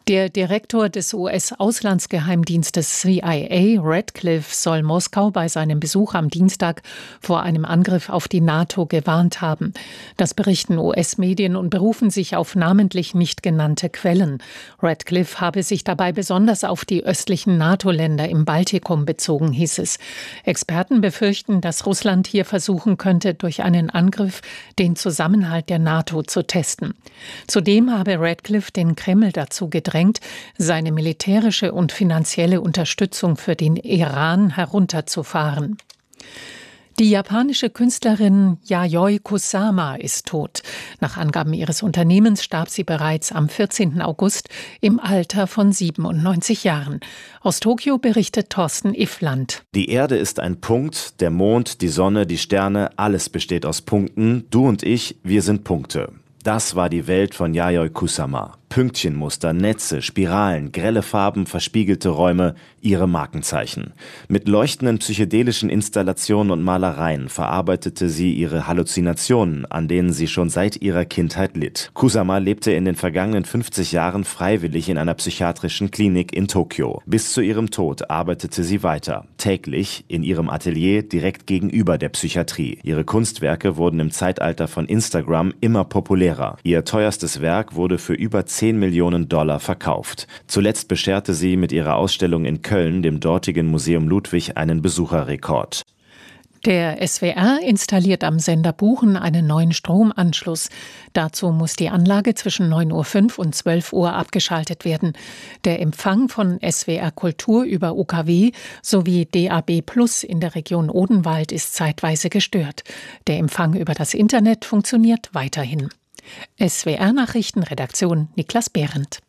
Der Direktor des US-Auslandsgeheimdienstes CIA, Radcliffe, soll Moskau bei seinem Besuch am Dienstag vor einem Angriff auf die NATO gewarnt haben. Das berichten US-Medien und berufen sich auf namentlich nicht genannte Quellen. Radcliffe habe sich dabei besonders auf die östlichen NATO-Länder im Baltikum bezogen, hieß es. Experten befürchten, dass Russland hier versuchen könnte, durch einen Angriff den Zusammenhalt der NATO zu testen. Zudem habe Radcliffe den Kreml dazu gedrängt, seine militärische und finanzielle Unterstützung für den Iran herunterzufahren. Die japanische Künstlerin Yayoi Kusama ist tot. Nach Angaben ihres Unternehmens starb sie bereits am 14. August im Alter von 97 Jahren. Aus Tokio berichtet Thorsten Iffland. Die Erde ist ein Punkt, der Mond, die Sonne, die Sterne, alles besteht aus Punkten. Du und ich, wir sind Punkte. Das war die Welt von Yayoi Kusama. Pünktchenmuster, Netze, Spiralen, grelle Farben, verspiegelte Räume, ihre Markenzeichen. Mit leuchtenden psychedelischen Installationen und Malereien verarbeitete sie ihre Halluzinationen, an denen sie schon seit ihrer Kindheit litt. Kusama lebte in den vergangenen 50 Jahren freiwillig in einer psychiatrischen Klinik in Tokio. Bis zu ihrem Tod arbeitete sie weiter, täglich in ihrem Atelier direkt gegenüber der Psychiatrie. Ihre Kunstwerke wurden im Zeitalter von Instagram immer populärer. Ihr teuerstes Werk wurde für über 10 Millionen $ verkauft. Zuletzt bescherte sie mit ihrer Ausstellung in Köln dem dortigen Museum Ludwig einen Besucherrekord. Der SWR installiert am Sender Buchen einen neuen Stromanschluss. Dazu muss die Anlage zwischen 9.05 Uhr und 12 Uhr abgeschaltet werden. Der Empfang von SWR Kultur über UKW sowie DAB+ in der Region Odenwald ist zeitweise gestört. Der Empfang über das Internet funktioniert weiterhin. SWR-Nachrichtenredaktion Niklas Behrendt.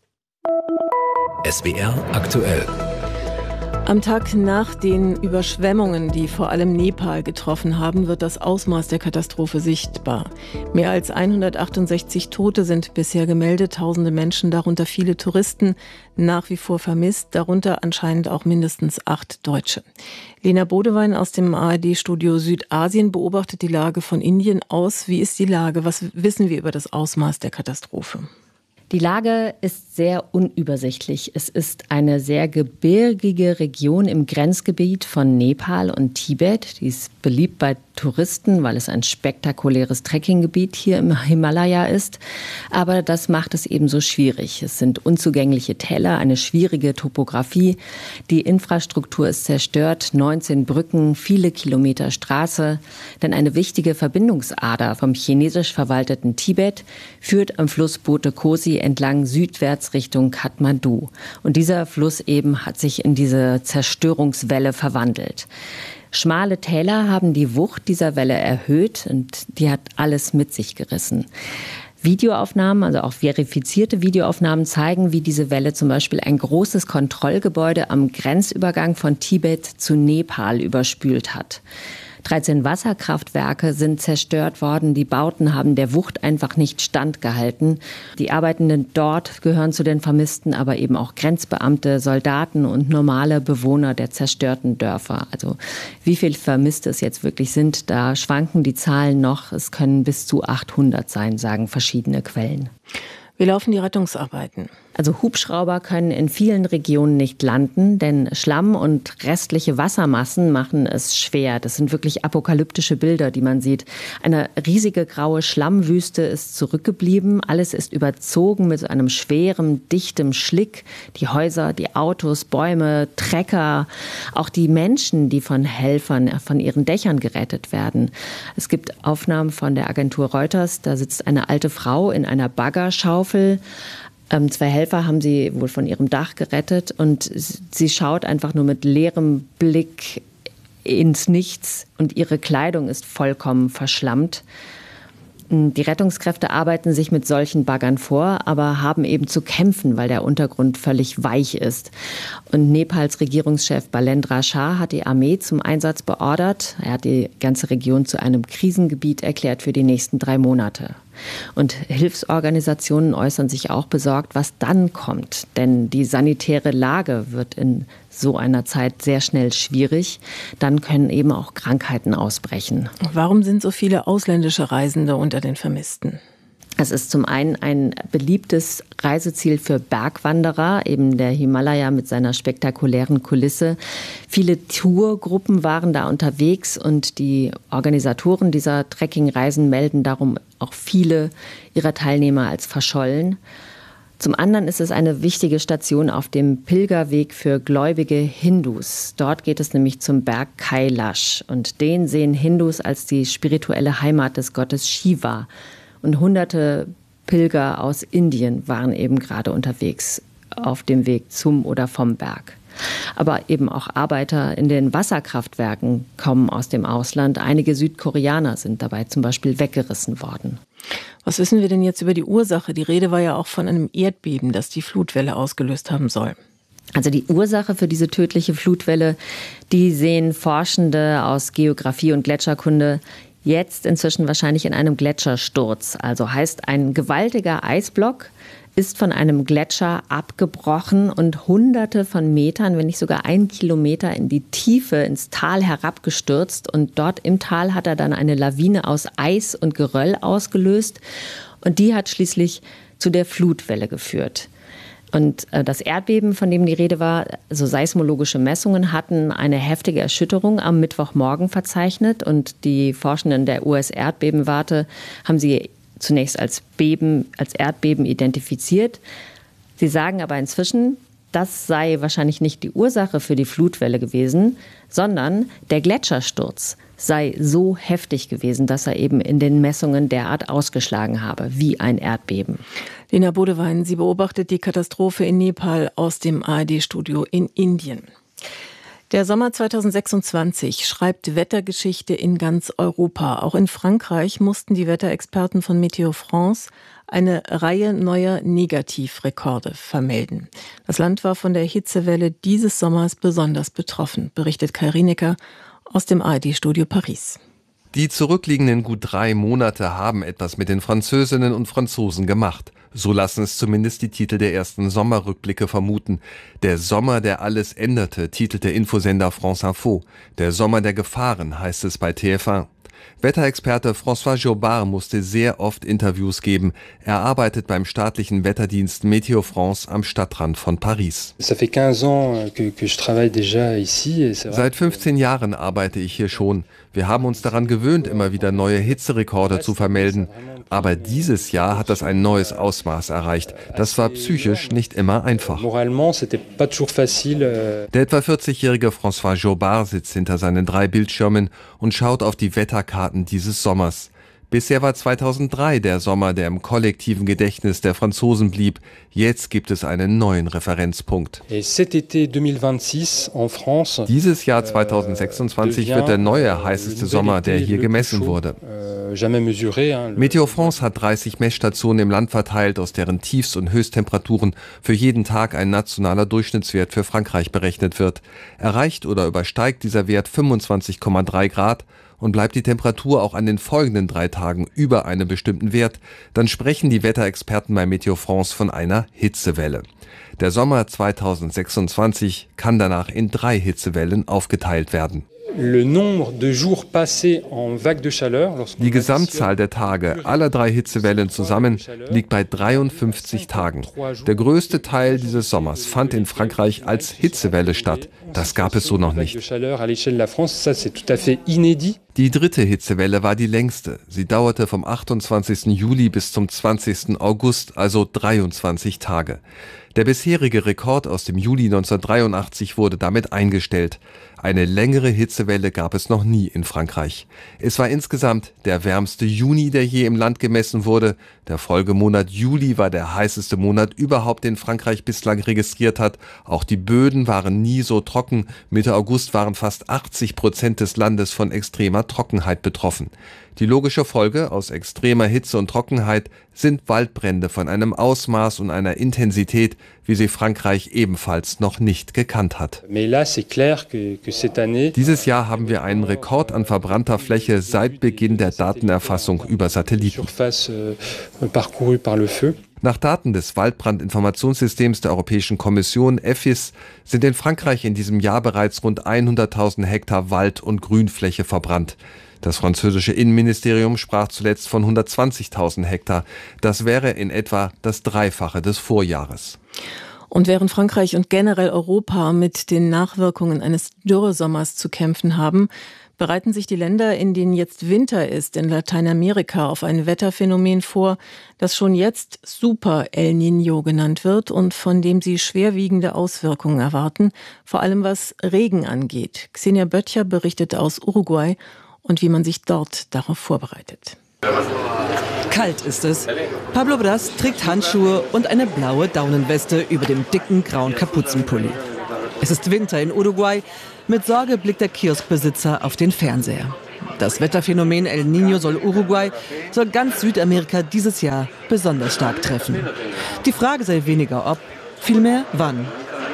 SWR aktuell. Am Tag nach den Überschwemmungen, die vor allem Nepal getroffen haben, wird das Ausmaß der Katastrophe sichtbar. Mehr als 168 Tote sind bisher gemeldet, tausende Menschen, darunter viele Touristen, nach wie vor vermisst, darunter anscheinend auch mindestens 8 Deutsche. Lena Bodewein aus dem ARD-Studio Südasien beobachtet die Lage von Indien aus. Wie ist die Lage? Was wissen wir über das Ausmaß der Katastrophe? Die Lage ist sehr unübersichtlich. Es ist eine sehr gebirgige Region im Grenzgebiet von Nepal und Tibet. Die ist beliebt bei Touristen, weil es ein spektakuläres Trekkinggebiet hier im Himalaya ist. Aber das macht es ebenso schwierig. Es sind unzugängliche Täler, eine schwierige Topografie. Die Infrastruktur ist zerstört, 19 Brücken, viele Kilometer Straße. Denn eine wichtige Verbindungsader vom chinesisch verwalteten Tibet führt am Fluss Bote Kosi entlang südwärts Richtung Kathmandu. Und dieser Fluss eben hat sich in diese Zerstörungswelle verwandelt. Schmale Täler haben die Wucht dieser Welle erhöht und die hat alles mit sich gerissen. Videoaufnahmen, also auch verifizierte Videoaufnahmen, zeigen, wie diese Welle zum Beispiel ein großes Kontrollgebäude am Grenzübergang von Tibet zu Nepal überspült hat. 13 Wasserkraftwerke sind zerstört worden. Die Bauten haben der Wucht einfach nicht standgehalten. Die Arbeitenden dort gehören zu den Vermissten, aber eben auch Grenzbeamte, Soldaten und normale Bewohner der zerstörten Dörfer. Also wie viele Vermisste es jetzt wirklich sind, da schwanken die Zahlen noch. Es können bis zu 800 sein, sagen verschiedene Quellen. Wie laufen die Rettungsarbeiten? Also Hubschrauber können in vielen Regionen nicht landen, denn Schlamm und restliche Wassermassen machen es schwer. Das sind wirklich apokalyptische Bilder, die man sieht. Eine riesige graue Schlammwüste ist zurückgeblieben. Alles ist überzogen mit einem schweren, dichtem Schlick. Die Häuser, die Autos, Bäume, Trecker, auch die Menschen, die von Helfern von ihren Dächern gerettet werden. Es gibt Aufnahmen von der Agentur Reuters. Da sitzt eine alte Frau in einer Baggerschaufel. 2 Helfer haben sie wohl von ihrem Dach gerettet und sie schaut einfach nur mit leerem Blick ins Nichts und ihre Kleidung ist vollkommen verschlammt. Die Rettungskräfte arbeiten sich mit solchen Baggern vor, aber haben eben zu kämpfen, weil der Untergrund völlig weich ist. Und Nepals Regierungschef Balendra Shah hat die Armee zum Einsatz beordert. Er hat die ganze Region zu einem Krisengebiet erklärt für die nächsten 3 Monate. Und Hilfsorganisationen äußern sich auch besorgt, was dann kommt. Denn die sanitäre Lage wird in so einer Zeit sehr schnell schwierig. Dann können eben auch Krankheiten ausbrechen. Warum sind so viele ausländische Reisende unter den Vermissten? Es ist zum einen ein beliebtes Reiseziel für Bergwanderer, eben der Himalaya mit seiner spektakulären Kulisse. Viele Tourgruppen waren da unterwegs und die Organisatoren dieser Trekkingreisen melden darum auch viele ihrer Teilnehmer als verschollen. Zum anderen ist es eine wichtige Station auf dem Pilgerweg für gläubige Hindus. Dort geht es nämlich zum Berg Kailash und den sehen Hindus als die spirituelle Heimat des Gottes Shiva. Und hunderte Pilger aus Indien waren eben gerade unterwegs auf dem Weg zum oder vom Berg. Aber eben auch Arbeiter in den Wasserkraftwerken kommen aus dem Ausland. Einige Südkoreaner sind dabei zum Beispiel weggerissen worden. Was wissen wir denn jetzt über die Ursache? Die Rede war ja auch von einem Erdbeben, das die Flutwelle ausgelöst haben soll. Also die Ursache für diese tödliche Flutwelle, die sehen Forschende aus Geografie und Gletscherkunde jetzt inzwischen wahrscheinlich in einem Gletschersturz. Also heißt, ein gewaltiger Eisblock ist von einem Gletscher abgebrochen und Hunderte von Metern, wenn nicht sogar 1 Kilometer in die Tiefe, ins Tal herabgestürzt. Und dort im Tal hat er dann eine Lawine aus Eis und Geröll ausgelöst. Und die hat schließlich zu der Flutwelle geführt. Und das Erdbeben, von dem die Rede war, also seismologische Messungen hatten eine heftige Erschütterung am Mittwochmorgen verzeichnet. Und die Forschenden der US-Erdbebenwarte haben sie zunächst als Erdbeben identifiziert. Sie sagen aber inzwischen, das sei wahrscheinlich nicht die Ursache für die Flutwelle gewesen, sondern der Gletschersturz sei so heftig gewesen, dass er eben in den Messungen derart ausgeschlagen habe, wie ein Erdbeben. Lena Bodewein, sie beobachtet die Katastrophe in Nepal aus dem ARD-Studio in Indien. Der Sommer 2026 schreibt Wettergeschichte in ganz Europa. Auch in Frankreich mussten die Wetterexperten von Météo France eine Reihe neuer Negativrekorde vermelden. Das Land war von der Hitzewelle dieses Sommers besonders betroffen, berichtet Kai Rienecker aus dem ARD-Studio Paris. Die zurückliegenden gut 3 Monate haben etwas mit den Französinnen und Franzosen gemacht. So lassen es zumindest die Titel der ersten Sommerrückblicke vermuten. Der Sommer, der alles änderte, titelt der Infosender France Info. Der Sommer der Gefahren, heißt es bei TF1. Wetterexperte François Jobard musste sehr oft Interviews geben. Er arbeitet beim staatlichen Wetterdienst Météo France am Stadtrand von Paris. Seit 15 Jahren arbeite ich hier schon. Wir haben uns daran gewöhnt, immer wieder neue Hitzerekorde zu vermelden. Aber dieses Jahr hat das ein neues Ausmaß erreicht. Das war psychisch nicht immer einfach. Der etwa 40-jährige François Jobard sitzt hinter seinen 3 Bildschirmen und schaut auf die Wetterkarten dieses Sommers. Bisher war 2003 der Sommer, der im kollektiven Gedächtnis der Franzosen blieb. Jetzt gibt es einen neuen Referenzpunkt. Dieses Jahr 2026 wird der neue heißeste Sommer, der hier gemessen wurde. Météo France hat 30 Messstationen im Land verteilt, aus deren Tiefst- und Höchsttemperaturen für jeden Tag ein nationaler Durchschnittswert für Frankreich berechnet wird. Erreicht oder übersteigt dieser Wert 25,3 Grad, und bleibt die Temperatur auch an den folgenden 3 Tagen über einem bestimmten Wert, dann sprechen die Wetterexperten bei Météo France von einer Hitzewelle. Der Sommer 2026 kann danach in 3 Hitzewellen aufgeteilt werden. Die Gesamtzahl der Tage aller 3 Hitzewellen zusammen liegt bei 53 Tagen. Der größte Teil dieses Sommers fand in Frankreich als Hitzewelle statt. Das gab es so noch nicht. Die 3. Hitzewelle war die längste. Sie dauerte vom 28. Juli bis zum 20. August, also 23 Tage. Der bisherige Rekord aus dem Juli 1983 wurde damit eingestellt. Eine längere Hitzewelle gab es noch nie in Frankreich. Es war insgesamt der wärmste Juni, der je im Land gemessen wurde. Der Folgemonat Juli war der heißeste Monat überhaupt, den Frankreich bislang registriert hat. Auch die Böden waren nie so trocken. Mitte August waren fast 80% des Landes von extremer Trockenheit betroffen. Die logische Folge aus extremer Hitze und Trockenheit sind Waldbrände von einem Ausmaß und einer Intensität, wie sie Frankreich ebenfalls noch nicht gekannt hat. Dieses Jahr haben wir einen Rekord an verbrannter Fläche seit Beginn der Datenerfassung über Satelliten. Nach Daten des Waldbrandinformationssystems der Europäischen Kommission EFIS sind in Frankreich in diesem Jahr bereits rund 100.000 Hektar Wald- und Grünfläche verbrannt. Das französische Innenministerium sprach zuletzt von 120.000 Hektar. Das wäre in etwa das Dreifache des Vorjahres. Und während Frankreich und generell Europa mit den Nachwirkungen eines Dürresommers zu kämpfen haben, bereiten sich die Länder, in denen jetzt Winter ist, in Lateinamerika auf ein Wetterphänomen vor, das schon jetzt Super El Niño genannt wird und von dem sie schwerwiegende Auswirkungen erwarten, vor allem was Regen angeht. Xenia Böttcher berichtet aus Uruguay und wie man sich dort darauf vorbereitet. Kalt ist es. Pablo Bras trägt Handschuhe und eine blaue Daunenweste über dem dicken grauen Kapuzenpulli. Es ist Winter in Uruguay. Mit Sorge blickt der Kioskbesitzer auf den Fernseher. Das Wetterphänomen El Niño soll ganz Südamerika dieses Jahr besonders stark treffen. Die Frage sei weniger ob, vielmehr wann.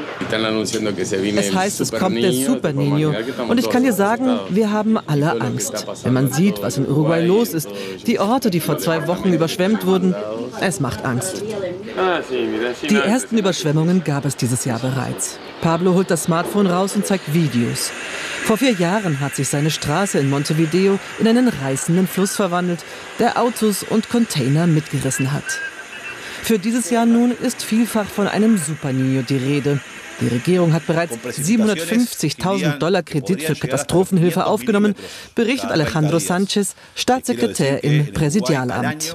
Es heißt, es kommt der Super Niño. Und ich kann dir sagen, wir haben alle Angst. Wenn man sieht, was in Uruguay los ist, die Orte, die vor 2 Wochen überschwemmt wurden, es macht Angst. Die ersten Überschwemmungen gab es dieses Jahr bereits. Pablo holt das Smartphone raus und zeigt Videos. Vor 4 Jahren hat sich seine Straße in Montevideo in einen reißenden Fluss verwandelt, der Autos und Container mitgerissen hat. Für dieses Jahr nun ist vielfach von einem Super Niño die Rede. Die Regierung hat bereits $750.000 Kredit für Katastrophenhilfe aufgenommen, berichtet Alejandro Sanchez, Staatssekretär im Präsidialamt.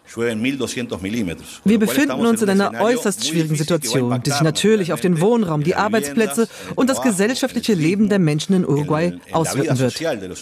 Wir befinden uns in einer äußerst schwierigen Situation, die sich natürlich auf den Wohnraum, die Arbeitsplätze und das gesellschaftliche Leben der Menschen in Uruguay auswirken wird.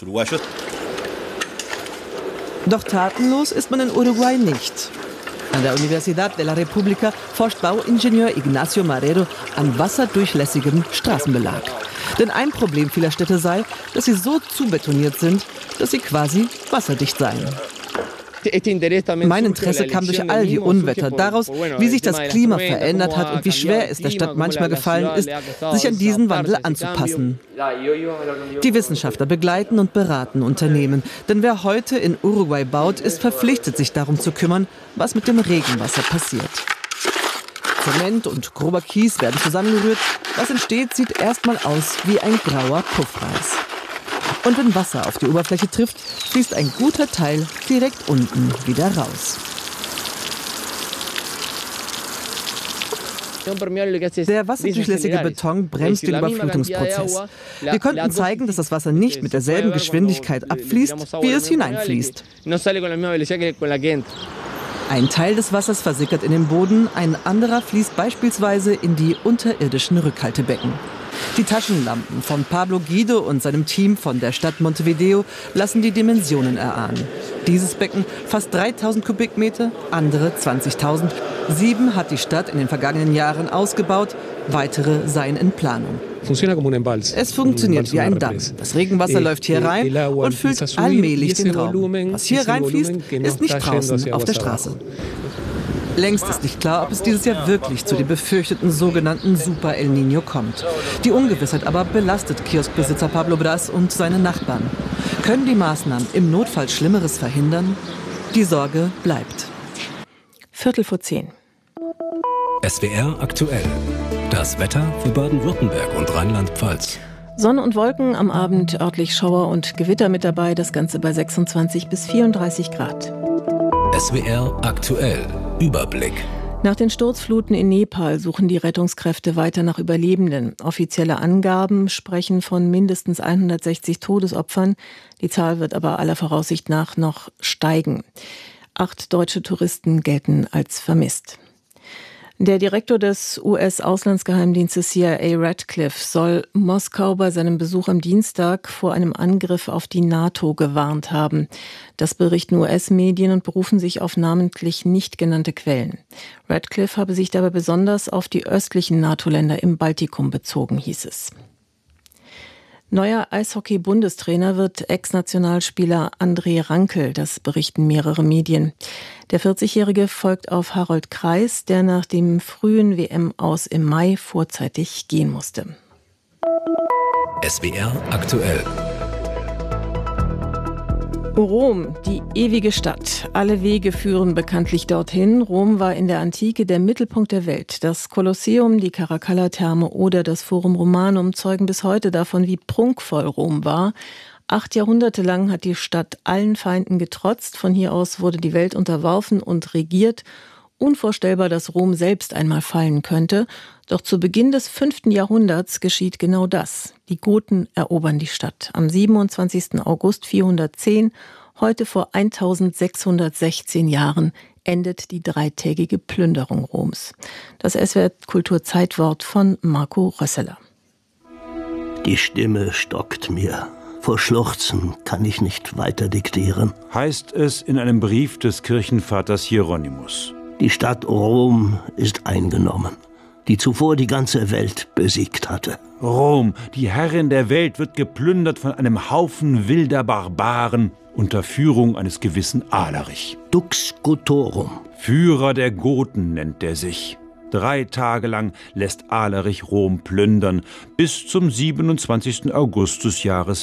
Doch tatenlos ist man in Uruguay nicht. An der Universidad de la República forscht Bauingenieur Ignacio Marrero an wasserdurchlässigem Straßenbelag. Denn ein Problem vieler Städte sei, dass sie so zubetoniert sind, dass sie quasi wasserdicht seien. Mein Interesse kam durch all die Unwetter, daraus, wie sich das Klima verändert hat und wie schwer es der Stadt manchmal gefallen ist, sich an diesen Wandel anzupassen. Die Wissenschaftler begleiten und beraten Unternehmen, denn wer heute in Uruguay baut, ist verpflichtet, sich darum zu kümmern, was mit dem Regenwasser passiert. Zement und grober Kies werden zusammengerührt. Was entsteht, sieht erstmal aus wie ein grauer Puffreis. Und wenn Wasser auf die Oberfläche trifft, fließt ein guter Teil direkt unten wieder raus. Der wasserdurchlässige Beton bremst den Überflutungsprozess. Wir konnten zeigen, dass das Wasser nicht mit derselben Geschwindigkeit abfließt, wie es hineinfließt. Ein Teil des Wassers versickert in den Boden, ein anderer fließt beispielsweise in die unterirdischen Rückhaltebecken. Die Taschenlampen von Pablo Guido und seinem Team von der Stadt Montevideo lassen die Dimensionen erahnen. Dieses Becken fasst 3.000 Kubikmeter, andere 20.000. 7 hat die Stadt in den vergangenen Jahren ausgebaut, weitere seien in Planung. Es funktioniert wie ein Damm. Das Regenwasser läuft hier rein und füllt allmählich den Raum. Was hier reinfließt, ist nicht draußen auf der Straße. Längst ist nicht klar, ob es dieses Jahr wirklich zu dem befürchteten sogenannten Super El Niño kommt. Die Ungewissheit aber belastet Kioskbesitzer Pablo Bras und seine Nachbarn. Können die Maßnahmen im Notfall Schlimmeres verhindern? Die Sorge bleibt. 9:45. SWR aktuell. Das Wetter für Baden-Württemberg und Rheinland-Pfalz. Sonne und Wolken, am Abend örtlich Schauer und Gewitter mit dabei, das Ganze bei 26 bis 34 Grad. SWR aktuell. Überblick. Nach den Sturzfluten in Nepal suchen die Rettungskräfte weiter nach Überlebenden. Offizielle Angaben sprechen von mindestens 160 Todesopfern. Die Zahl wird aber aller Voraussicht nach noch steigen. 8 deutsche Touristen gelten als vermisst. Der Direktor des US-Auslandsgeheimdienstes CIA Radcliffe soll Moskau bei seinem Besuch am Dienstag vor einem Angriff auf die NATO gewarnt haben. Das berichten US-Medien und berufen sich auf namentlich nicht genannte Quellen. Radcliffe habe sich dabei besonders auf die östlichen NATO-Länder im Baltikum bezogen, hieß es. Neuer Eishockey-Bundestrainer wird Ex-Nationalspieler André Rankel, das berichten mehrere Medien. Der 40-Jährige folgt auf Harold Kreis, der nach dem frühen WM-Aus im Mai vorzeitig gehen musste. SWR aktuell. Rom, die ewige Stadt. Alle Wege führen bekanntlich dorthin. Rom war in der Antike der Mittelpunkt der Welt. Das Kolosseum, die Caracalla-Therme oder das Forum Romanum zeugen bis heute davon, wie prunkvoll Rom war. 8 Jahrhunderte lang hat die Stadt allen Feinden getrotzt. Von hier aus wurde die Welt unterworfen und regiert. Unvorstellbar, dass Rom selbst einmal fallen könnte. Doch zu Beginn des 5. Jahrhunderts geschieht genau das. Die Goten erobern die Stadt. Am 27. August 410, heute vor 1616 Jahren, endet die 3-tägige Plünderung Roms. Das SWR-Kulturzeitwort von Marco Rösseler. Die Stimme stockt mir. Vor Schluchzen kann ich nicht weiter diktieren. Heißt es in einem Brief des Kirchenvaters Hieronymus. Die Stadt Rom ist eingenommen, die zuvor die ganze Welt besiegt hatte. Rom, die Herrin der Welt, wird geplündert von einem Haufen wilder Barbaren unter Führung eines gewissen Alarich. Dux Gotorum. Führer der Goten nennt er sich. 3 Tage lang lässt Alarich Rom plündern, bis zum 27. August des Jahres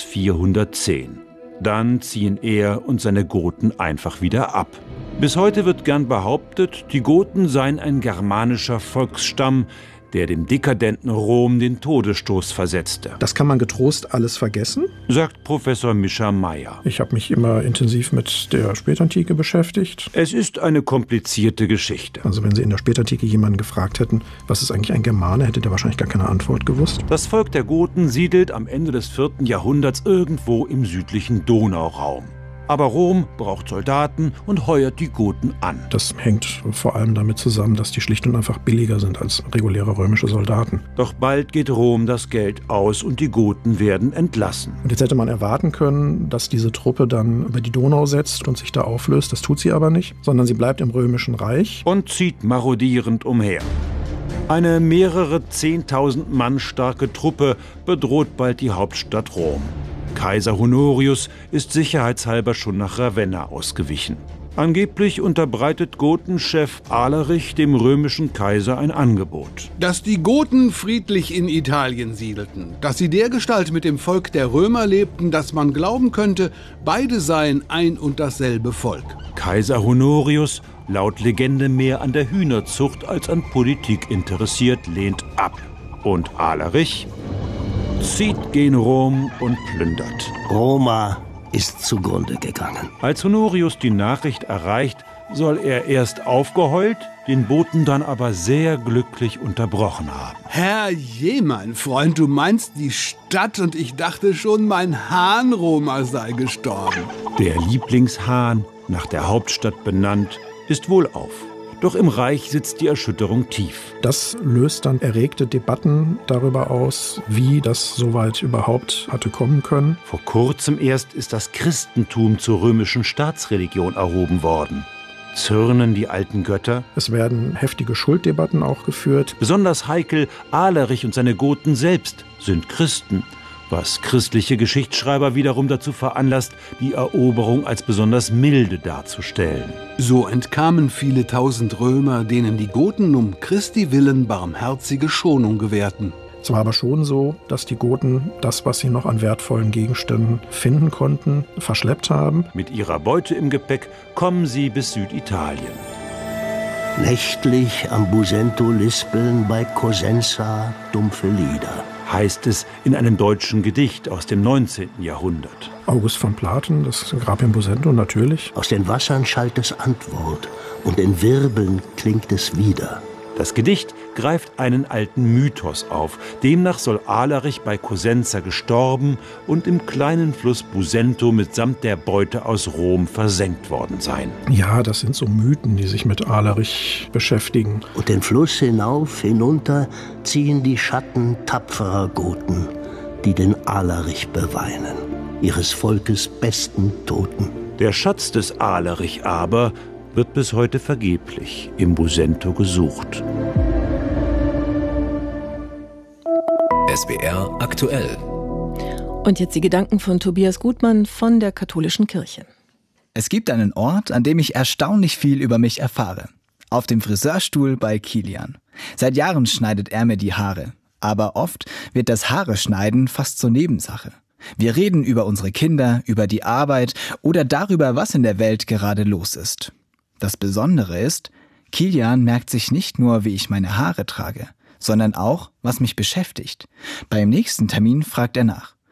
410. Dann ziehen er und seine Goten einfach wieder ab. Bis heute wird gern behauptet, die Goten seien ein germanischer Volksstamm, der dem dekadenten Rom den Todesstoß versetzte. Das kann man getrost alles vergessen, sagt Professor Mischa Meyer. Ich habe mich immer intensiv mit der Spätantike beschäftigt. Es ist eine komplizierte Geschichte. Also wenn Sie in der Spätantike jemanden gefragt hätten, was ist eigentlich ein Germane, hätte der wahrscheinlich gar keine Antwort gewusst. Das Volk der Goten siedelt am Ende des 4. Jahrhunderts irgendwo im südlichen Donauraum. Aber Rom braucht Soldaten und heuert die Goten an. Das hängt vor allem damit zusammen, dass die schlicht und einfach billiger sind als reguläre römische Soldaten. Doch bald geht Rom das Geld aus und die Goten werden entlassen. Und jetzt hätte man erwarten können, dass diese Truppe dann über die Donau setzt und sich da auflöst. Das tut sie aber nicht, sondern sie bleibt im Römischen Reich. Und zieht marodierend umher. Eine mehrere 10.000 Mann starke Truppe bedroht bald die Hauptstadt Rom. Kaiser Honorius ist sicherheitshalber schon nach Ravenna ausgewichen. Angeblich unterbreitet Gotenchef Alarich dem römischen Kaiser ein Angebot. Dass die Goten friedlich in Italien siedelten, dass sie dergestalt mit dem Volk der Römer lebten, dass man glauben könnte, beide seien ein und dasselbe Volk. Kaiser Honorius, laut Legende mehr an der Hühnerzucht als an Politik interessiert, lehnt ab. Und Alarich zieht gen Rom und plündert. Roma ist zugrunde gegangen. Als Honorius die Nachricht erreicht, soll er erst aufgeheult, den Boten dann aber sehr glücklich unterbrochen haben. Herrje, mein Freund, du meinst die Stadt und ich dachte schon, mein Hahn Roma sei gestorben. Der Lieblingshahn, nach der Hauptstadt benannt, ist wohlauf. Doch im Reich sitzt die Erschütterung tief. Das löst dann erregte Debatten darüber aus, wie das soweit überhaupt hatte kommen können. Vor kurzem erst ist das Christentum zur römischen Staatsreligion erhoben worden. Zürnen die alten Götter? Es werden heftige Schulddebatten auch geführt. Besonders heikel, Alarich und seine Goten selbst sind Christen, was christliche Geschichtsschreiber wiederum dazu veranlasst, die Eroberung als besonders milde darzustellen. So entkamen viele tausend Römer, denen die Goten um Christi willen barmherzige Schonung gewährten. Es war aber schon so, dass die Goten das, was sie noch an wertvollen Gegenständen finden konnten, verschleppt haben. Mit ihrer Beute im Gepäck kommen sie bis Süditalien. Nächtlich am Busento lispeln bei Cosenza dumpfe Lieder. Heißt es in einem deutschen Gedicht aus dem 19. Jahrhundert. August von Platen, das Grab in Busento natürlich. Aus den Wassern schallt es Antwort und in Wirbeln klingt es wieder. Das Gedicht greift einen alten Mythos auf. Demnach soll Alarich bei Cosenza gestorben und im kleinen Fluss Busento mitsamt der Beute aus Rom versenkt worden sein. Ja, das sind so Mythen, die sich mit Alarich beschäftigen. Und den Fluss hinauf, hinunter ziehen die Schatten tapferer Goten, die den Alarich beweinen, ihres Volkes besten Toten. Der Schatz des Alarich aber wird bis heute vergeblich im Busento gesucht. SWR aktuell. Und jetzt die Gedanken von Tobias Gutmann von der Katholischen Kirche. Es gibt einen Ort, an dem ich erstaunlich viel über mich erfahre. Auf dem Friseurstuhl bei Kilian. Seit Jahren schneidet er mir die Haare. Aber oft wird das Haare-Schneiden fast zur Nebensache. Wir reden über unsere Kinder, über die Arbeit oder darüber, was in der Welt gerade los ist. Das Besondere ist, Kilian merkt sich nicht nur, wie ich meine Haare trage, sondern auch, was mich beschäftigt. Beim nächsten Termin fragt er nach.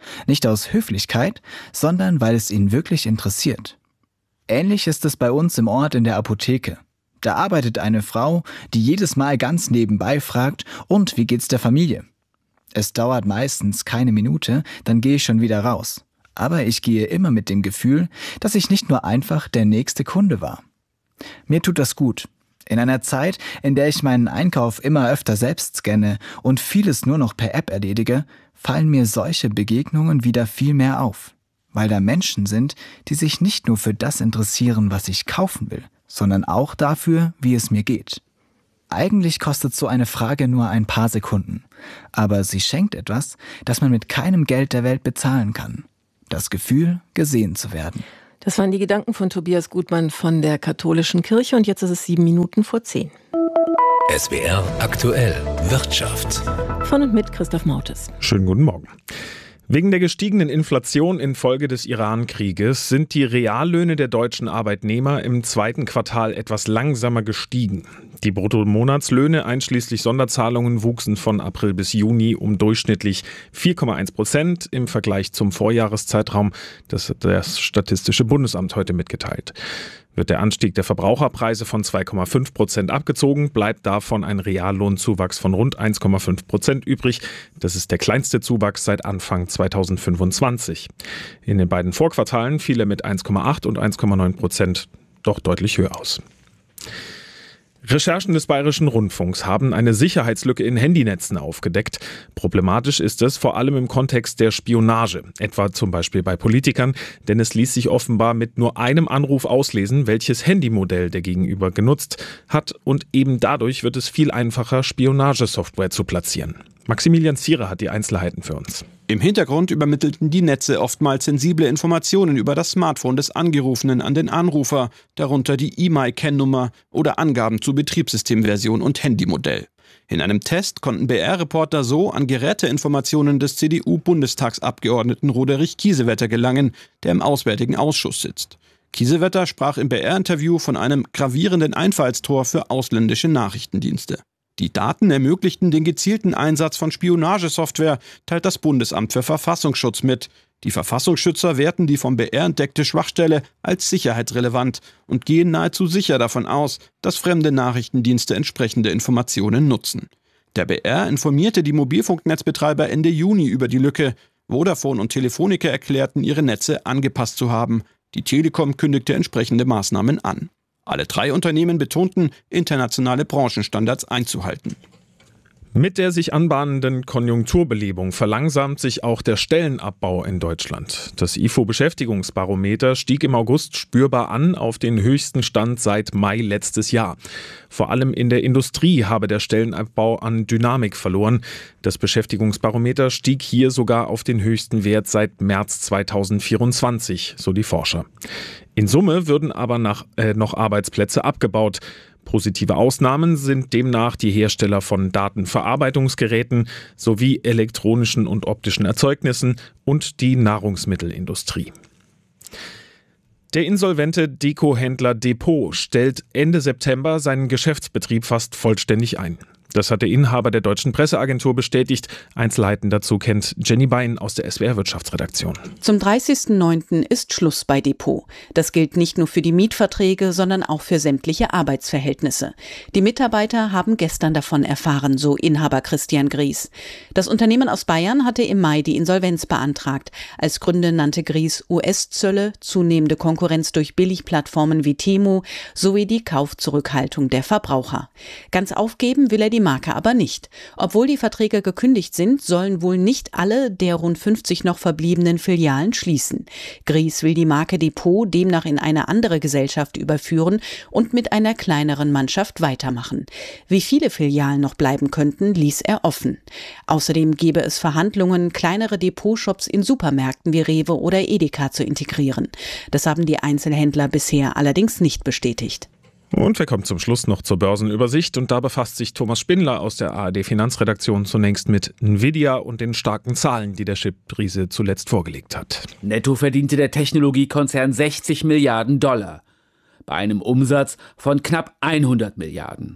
Nicht aus Höflichkeit, sondern weil es ihn wirklich interessiert. Ähnlich ist es bei uns im Ort in der Apotheke. Da arbeitet eine Frau, die jedes Mal ganz nebenbei fragt, und wie geht's der Familie? Es dauert meistens keine Minute, dann gehe ich schon wieder raus. Aber ich gehe immer mit dem Gefühl, dass ich nicht nur einfach der nächste Kunde war. Mir tut das gut. In einer Zeit, in der ich meinen Einkauf immer öfter selbst scanne und vieles nur noch per App erledige, fallen mir solche Begegnungen wieder viel mehr auf. Weil da Menschen sind, die sich nicht nur für das interessieren, was ich kaufen will, sondern auch dafür, wie es mir geht. Eigentlich kostet so eine Frage nur ein paar Sekunden, aber sie schenkt etwas, das man mit keinem Geld der Welt bezahlen kann. Das Gefühl, gesehen zu werden. Das waren die Gedanken von Tobias Gutmann von der Katholischen Kirche und jetzt ist es 7:07. SWR aktuell Wirtschaft. Von und mit Christoph Mautes. Schönen guten Morgen. Wegen der gestiegenen Inflation infolge des Iran-Krieges sind die Reallöhne der deutschen Arbeitnehmer im zweiten Quartal etwas langsamer gestiegen. Die Bruttomonatslöhne einschließlich Sonderzahlungen wuchsen von April bis Juni um durchschnittlich 4,1% im Vergleich zum Vorjahreszeitraum. Das hat das Statistische Bundesamt heute mitgeteilt. Wird der Anstieg der Verbraucherpreise von 2,5% abgezogen, bleibt davon ein Reallohnzuwachs von rund 1,5% übrig. Das ist der kleinste Zuwachs seit Anfang 2025. In den beiden Vorquartalen fiel er mit 1,8 und 1,9% doch deutlich höher aus. Recherchen des Bayerischen Rundfunks haben eine Sicherheitslücke in Handynetzen aufgedeckt. Problematisch ist es vor allem im Kontext der Spionage, etwa zum Beispiel bei Politikern, denn es ließ sich offenbar mit nur einem Anruf auslesen, welches Handymodell der Gegenüber genutzt hat, und eben dadurch wird es viel einfacher, Spionagesoftware zu platzieren. Maximilian Zierer hat die Einzelheiten für uns. Im Hintergrund übermittelten die Netze oftmals sensible Informationen über das Smartphone des Angerufenen an den Anrufer, darunter die E-Mail-Kennnummer oder Angaben zu Betriebssystemversion und Handymodell. In einem Test konnten BR-Reporter so an Geräteinformationen des CDU-Bundestagsabgeordneten Roderich Kiesewetter gelangen, der im Auswärtigen Ausschuss sitzt. Kiesewetter sprach im BR-Interview von einem gravierenden Einfallstor für ausländische Nachrichtendienste. Die Daten ermöglichten den gezielten Einsatz von Spionagesoftware, teilt das Bundesamt für Verfassungsschutz mit. Die Verfassungsschützer werten die vom BR entdeckte Schwachstelle als sicherheitsrelevant und gehen nahezu sicher davon aus, dass fremde Nachrichtendienste entsprechende Informationen nutzen. Der BR informierte die Mobilfunknetzbetreiber Ende Juni über die Lücke. Vodafone und Telefonica erklärten, ihre Netze angepasst zu haben. Die Telekom kündigte entsprechende Maßnahmen an. Alle drei Unternehmen betonten, internationale Branchenstandards einzuhalten. Mit der sich anbahnenden Konjunkturbelebung verlangsamt sich auch der Stellenabbau in Deutschland. Das IFO-Beschäftigungsbarometer stieg im August spürbar an auf den höchsten Stand seit Mai letztes Jahr. Vor allem in der Industrie habe der Stellenabbau an Dynamik verloren. Das Beschäftigungsbarometer stieg hier sogar auf den höchsten Wert seit März 2024, so die Forscher. In Summe würden aber noch Arbeitsplätze abgebaut. Positive Ausnahmen sind demnach die Hersteller von Datenverarbeitungsgeräten sowie elektronischen und optischen Erzeugnissen und die Nahrungsmittelindustrie. Der insolvente Deko-Händler Depot stellt Ende September seinen Geschäftsbetrieb fast vollständig ein. Das hat der Inhaber der Deutschen Presseagentur bestätigt. Einzelheiten dazu kennt Jenny Bein aus der SWR-Wirtschaftsredaktion. Zum 30.09. ist Schluss bei Depot. Das gilt nicht nur für die Mietverträge, sondern auch für sämtliche Arbeitsverhältnisse. Die Mitarbeiter haben gestern davon erfahren, so Inhaber Christian Gries. Das Unternehmen aus Bayern hatte im Mai die Insolvenz beantragt. Als Gründe nannte Gries US-Zölle, zunehmende Konkurrenz durch Billigplattformen wie Temu sowie die Kaufzurückhaltung der Verbraucher. Ganz aufgeben will er die Marke aber nicht. Obwohl die Verträge gekündigt sind, sollen wohl nicht alle der rund 50 noch verbliebenen Filialen schließen. Gries will die Marke Depot demnach in eine andere Gesellschaft überführen und mit einer kleineren Mannschaft weitermachen. Wie viele Filialen noch bleiben könnten, ließ er offen. Außerdem gäbe es Verhandlungen, kleinere Depotshops in Supermärkten wie Rewe oder Edeka zu integrieren. Das haben die Einzelhändler bisher allerdings nicht bestätigt. Und wir kommen zum Schluss noch zur Börsenübersicht und da befasst sich Thomas Spindler aus der ARD-Finanzredaktion zunächst mit Nvidia und den starken Zahlen, die der Chip-Riese zuletzt vorgelegt hat. Netto verdiente der Technologiekonzern 60 Milliarden $, bei einem Umsatz von knapp 100 Milliarden.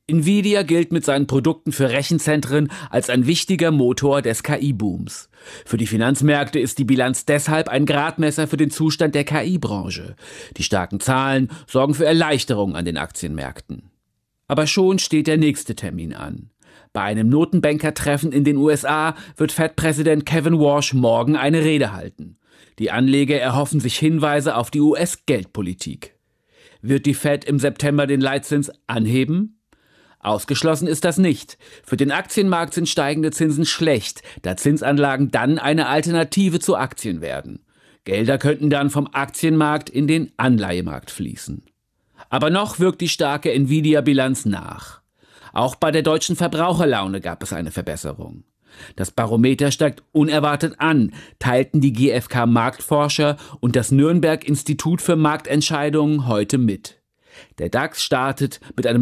Nvidia gilt mit seinen Produkten für Rechenzentren als ein wichtiger Motor des KI-Booms. Für die Finanzmärkte ist die Bilanz deshalb ein Gradmesser für den Zustand der KI-Branche. Die starken Zahlen sorgen für Erleichterung an den Aktienmärkten. Aber schon steht der nächste Termin an. Bei einem Notenbankertreffen in den USA wird Fed-Präsident Kevin Warsh morgen eine Rede halten. Die Anleger erhoffen sich Hinweise auf die US-Geldpolitik. Wird die Fed im September den Leitzins anheben? Ausgeschlossen ist das nicht. Für den Aktienmarkt sind steigende Zinsen schlecht, da Zinsanlagen dann eine Alternative zu Aktien werden. Gelder könnten dann vom Aktienmarkt in den Anleihemarkt fließen. Aber noch wirkt die starke Nvidia-Bilanz nach. Auch bei der deutschen Verbraucherlaune gab es eine Verbesserung. Das Barometer steigt unerwartet an, teilten die GfK-Marktforscher und das Nürnberg Institut für Marktentscheidungen heute mit. Der DAX startet mit einem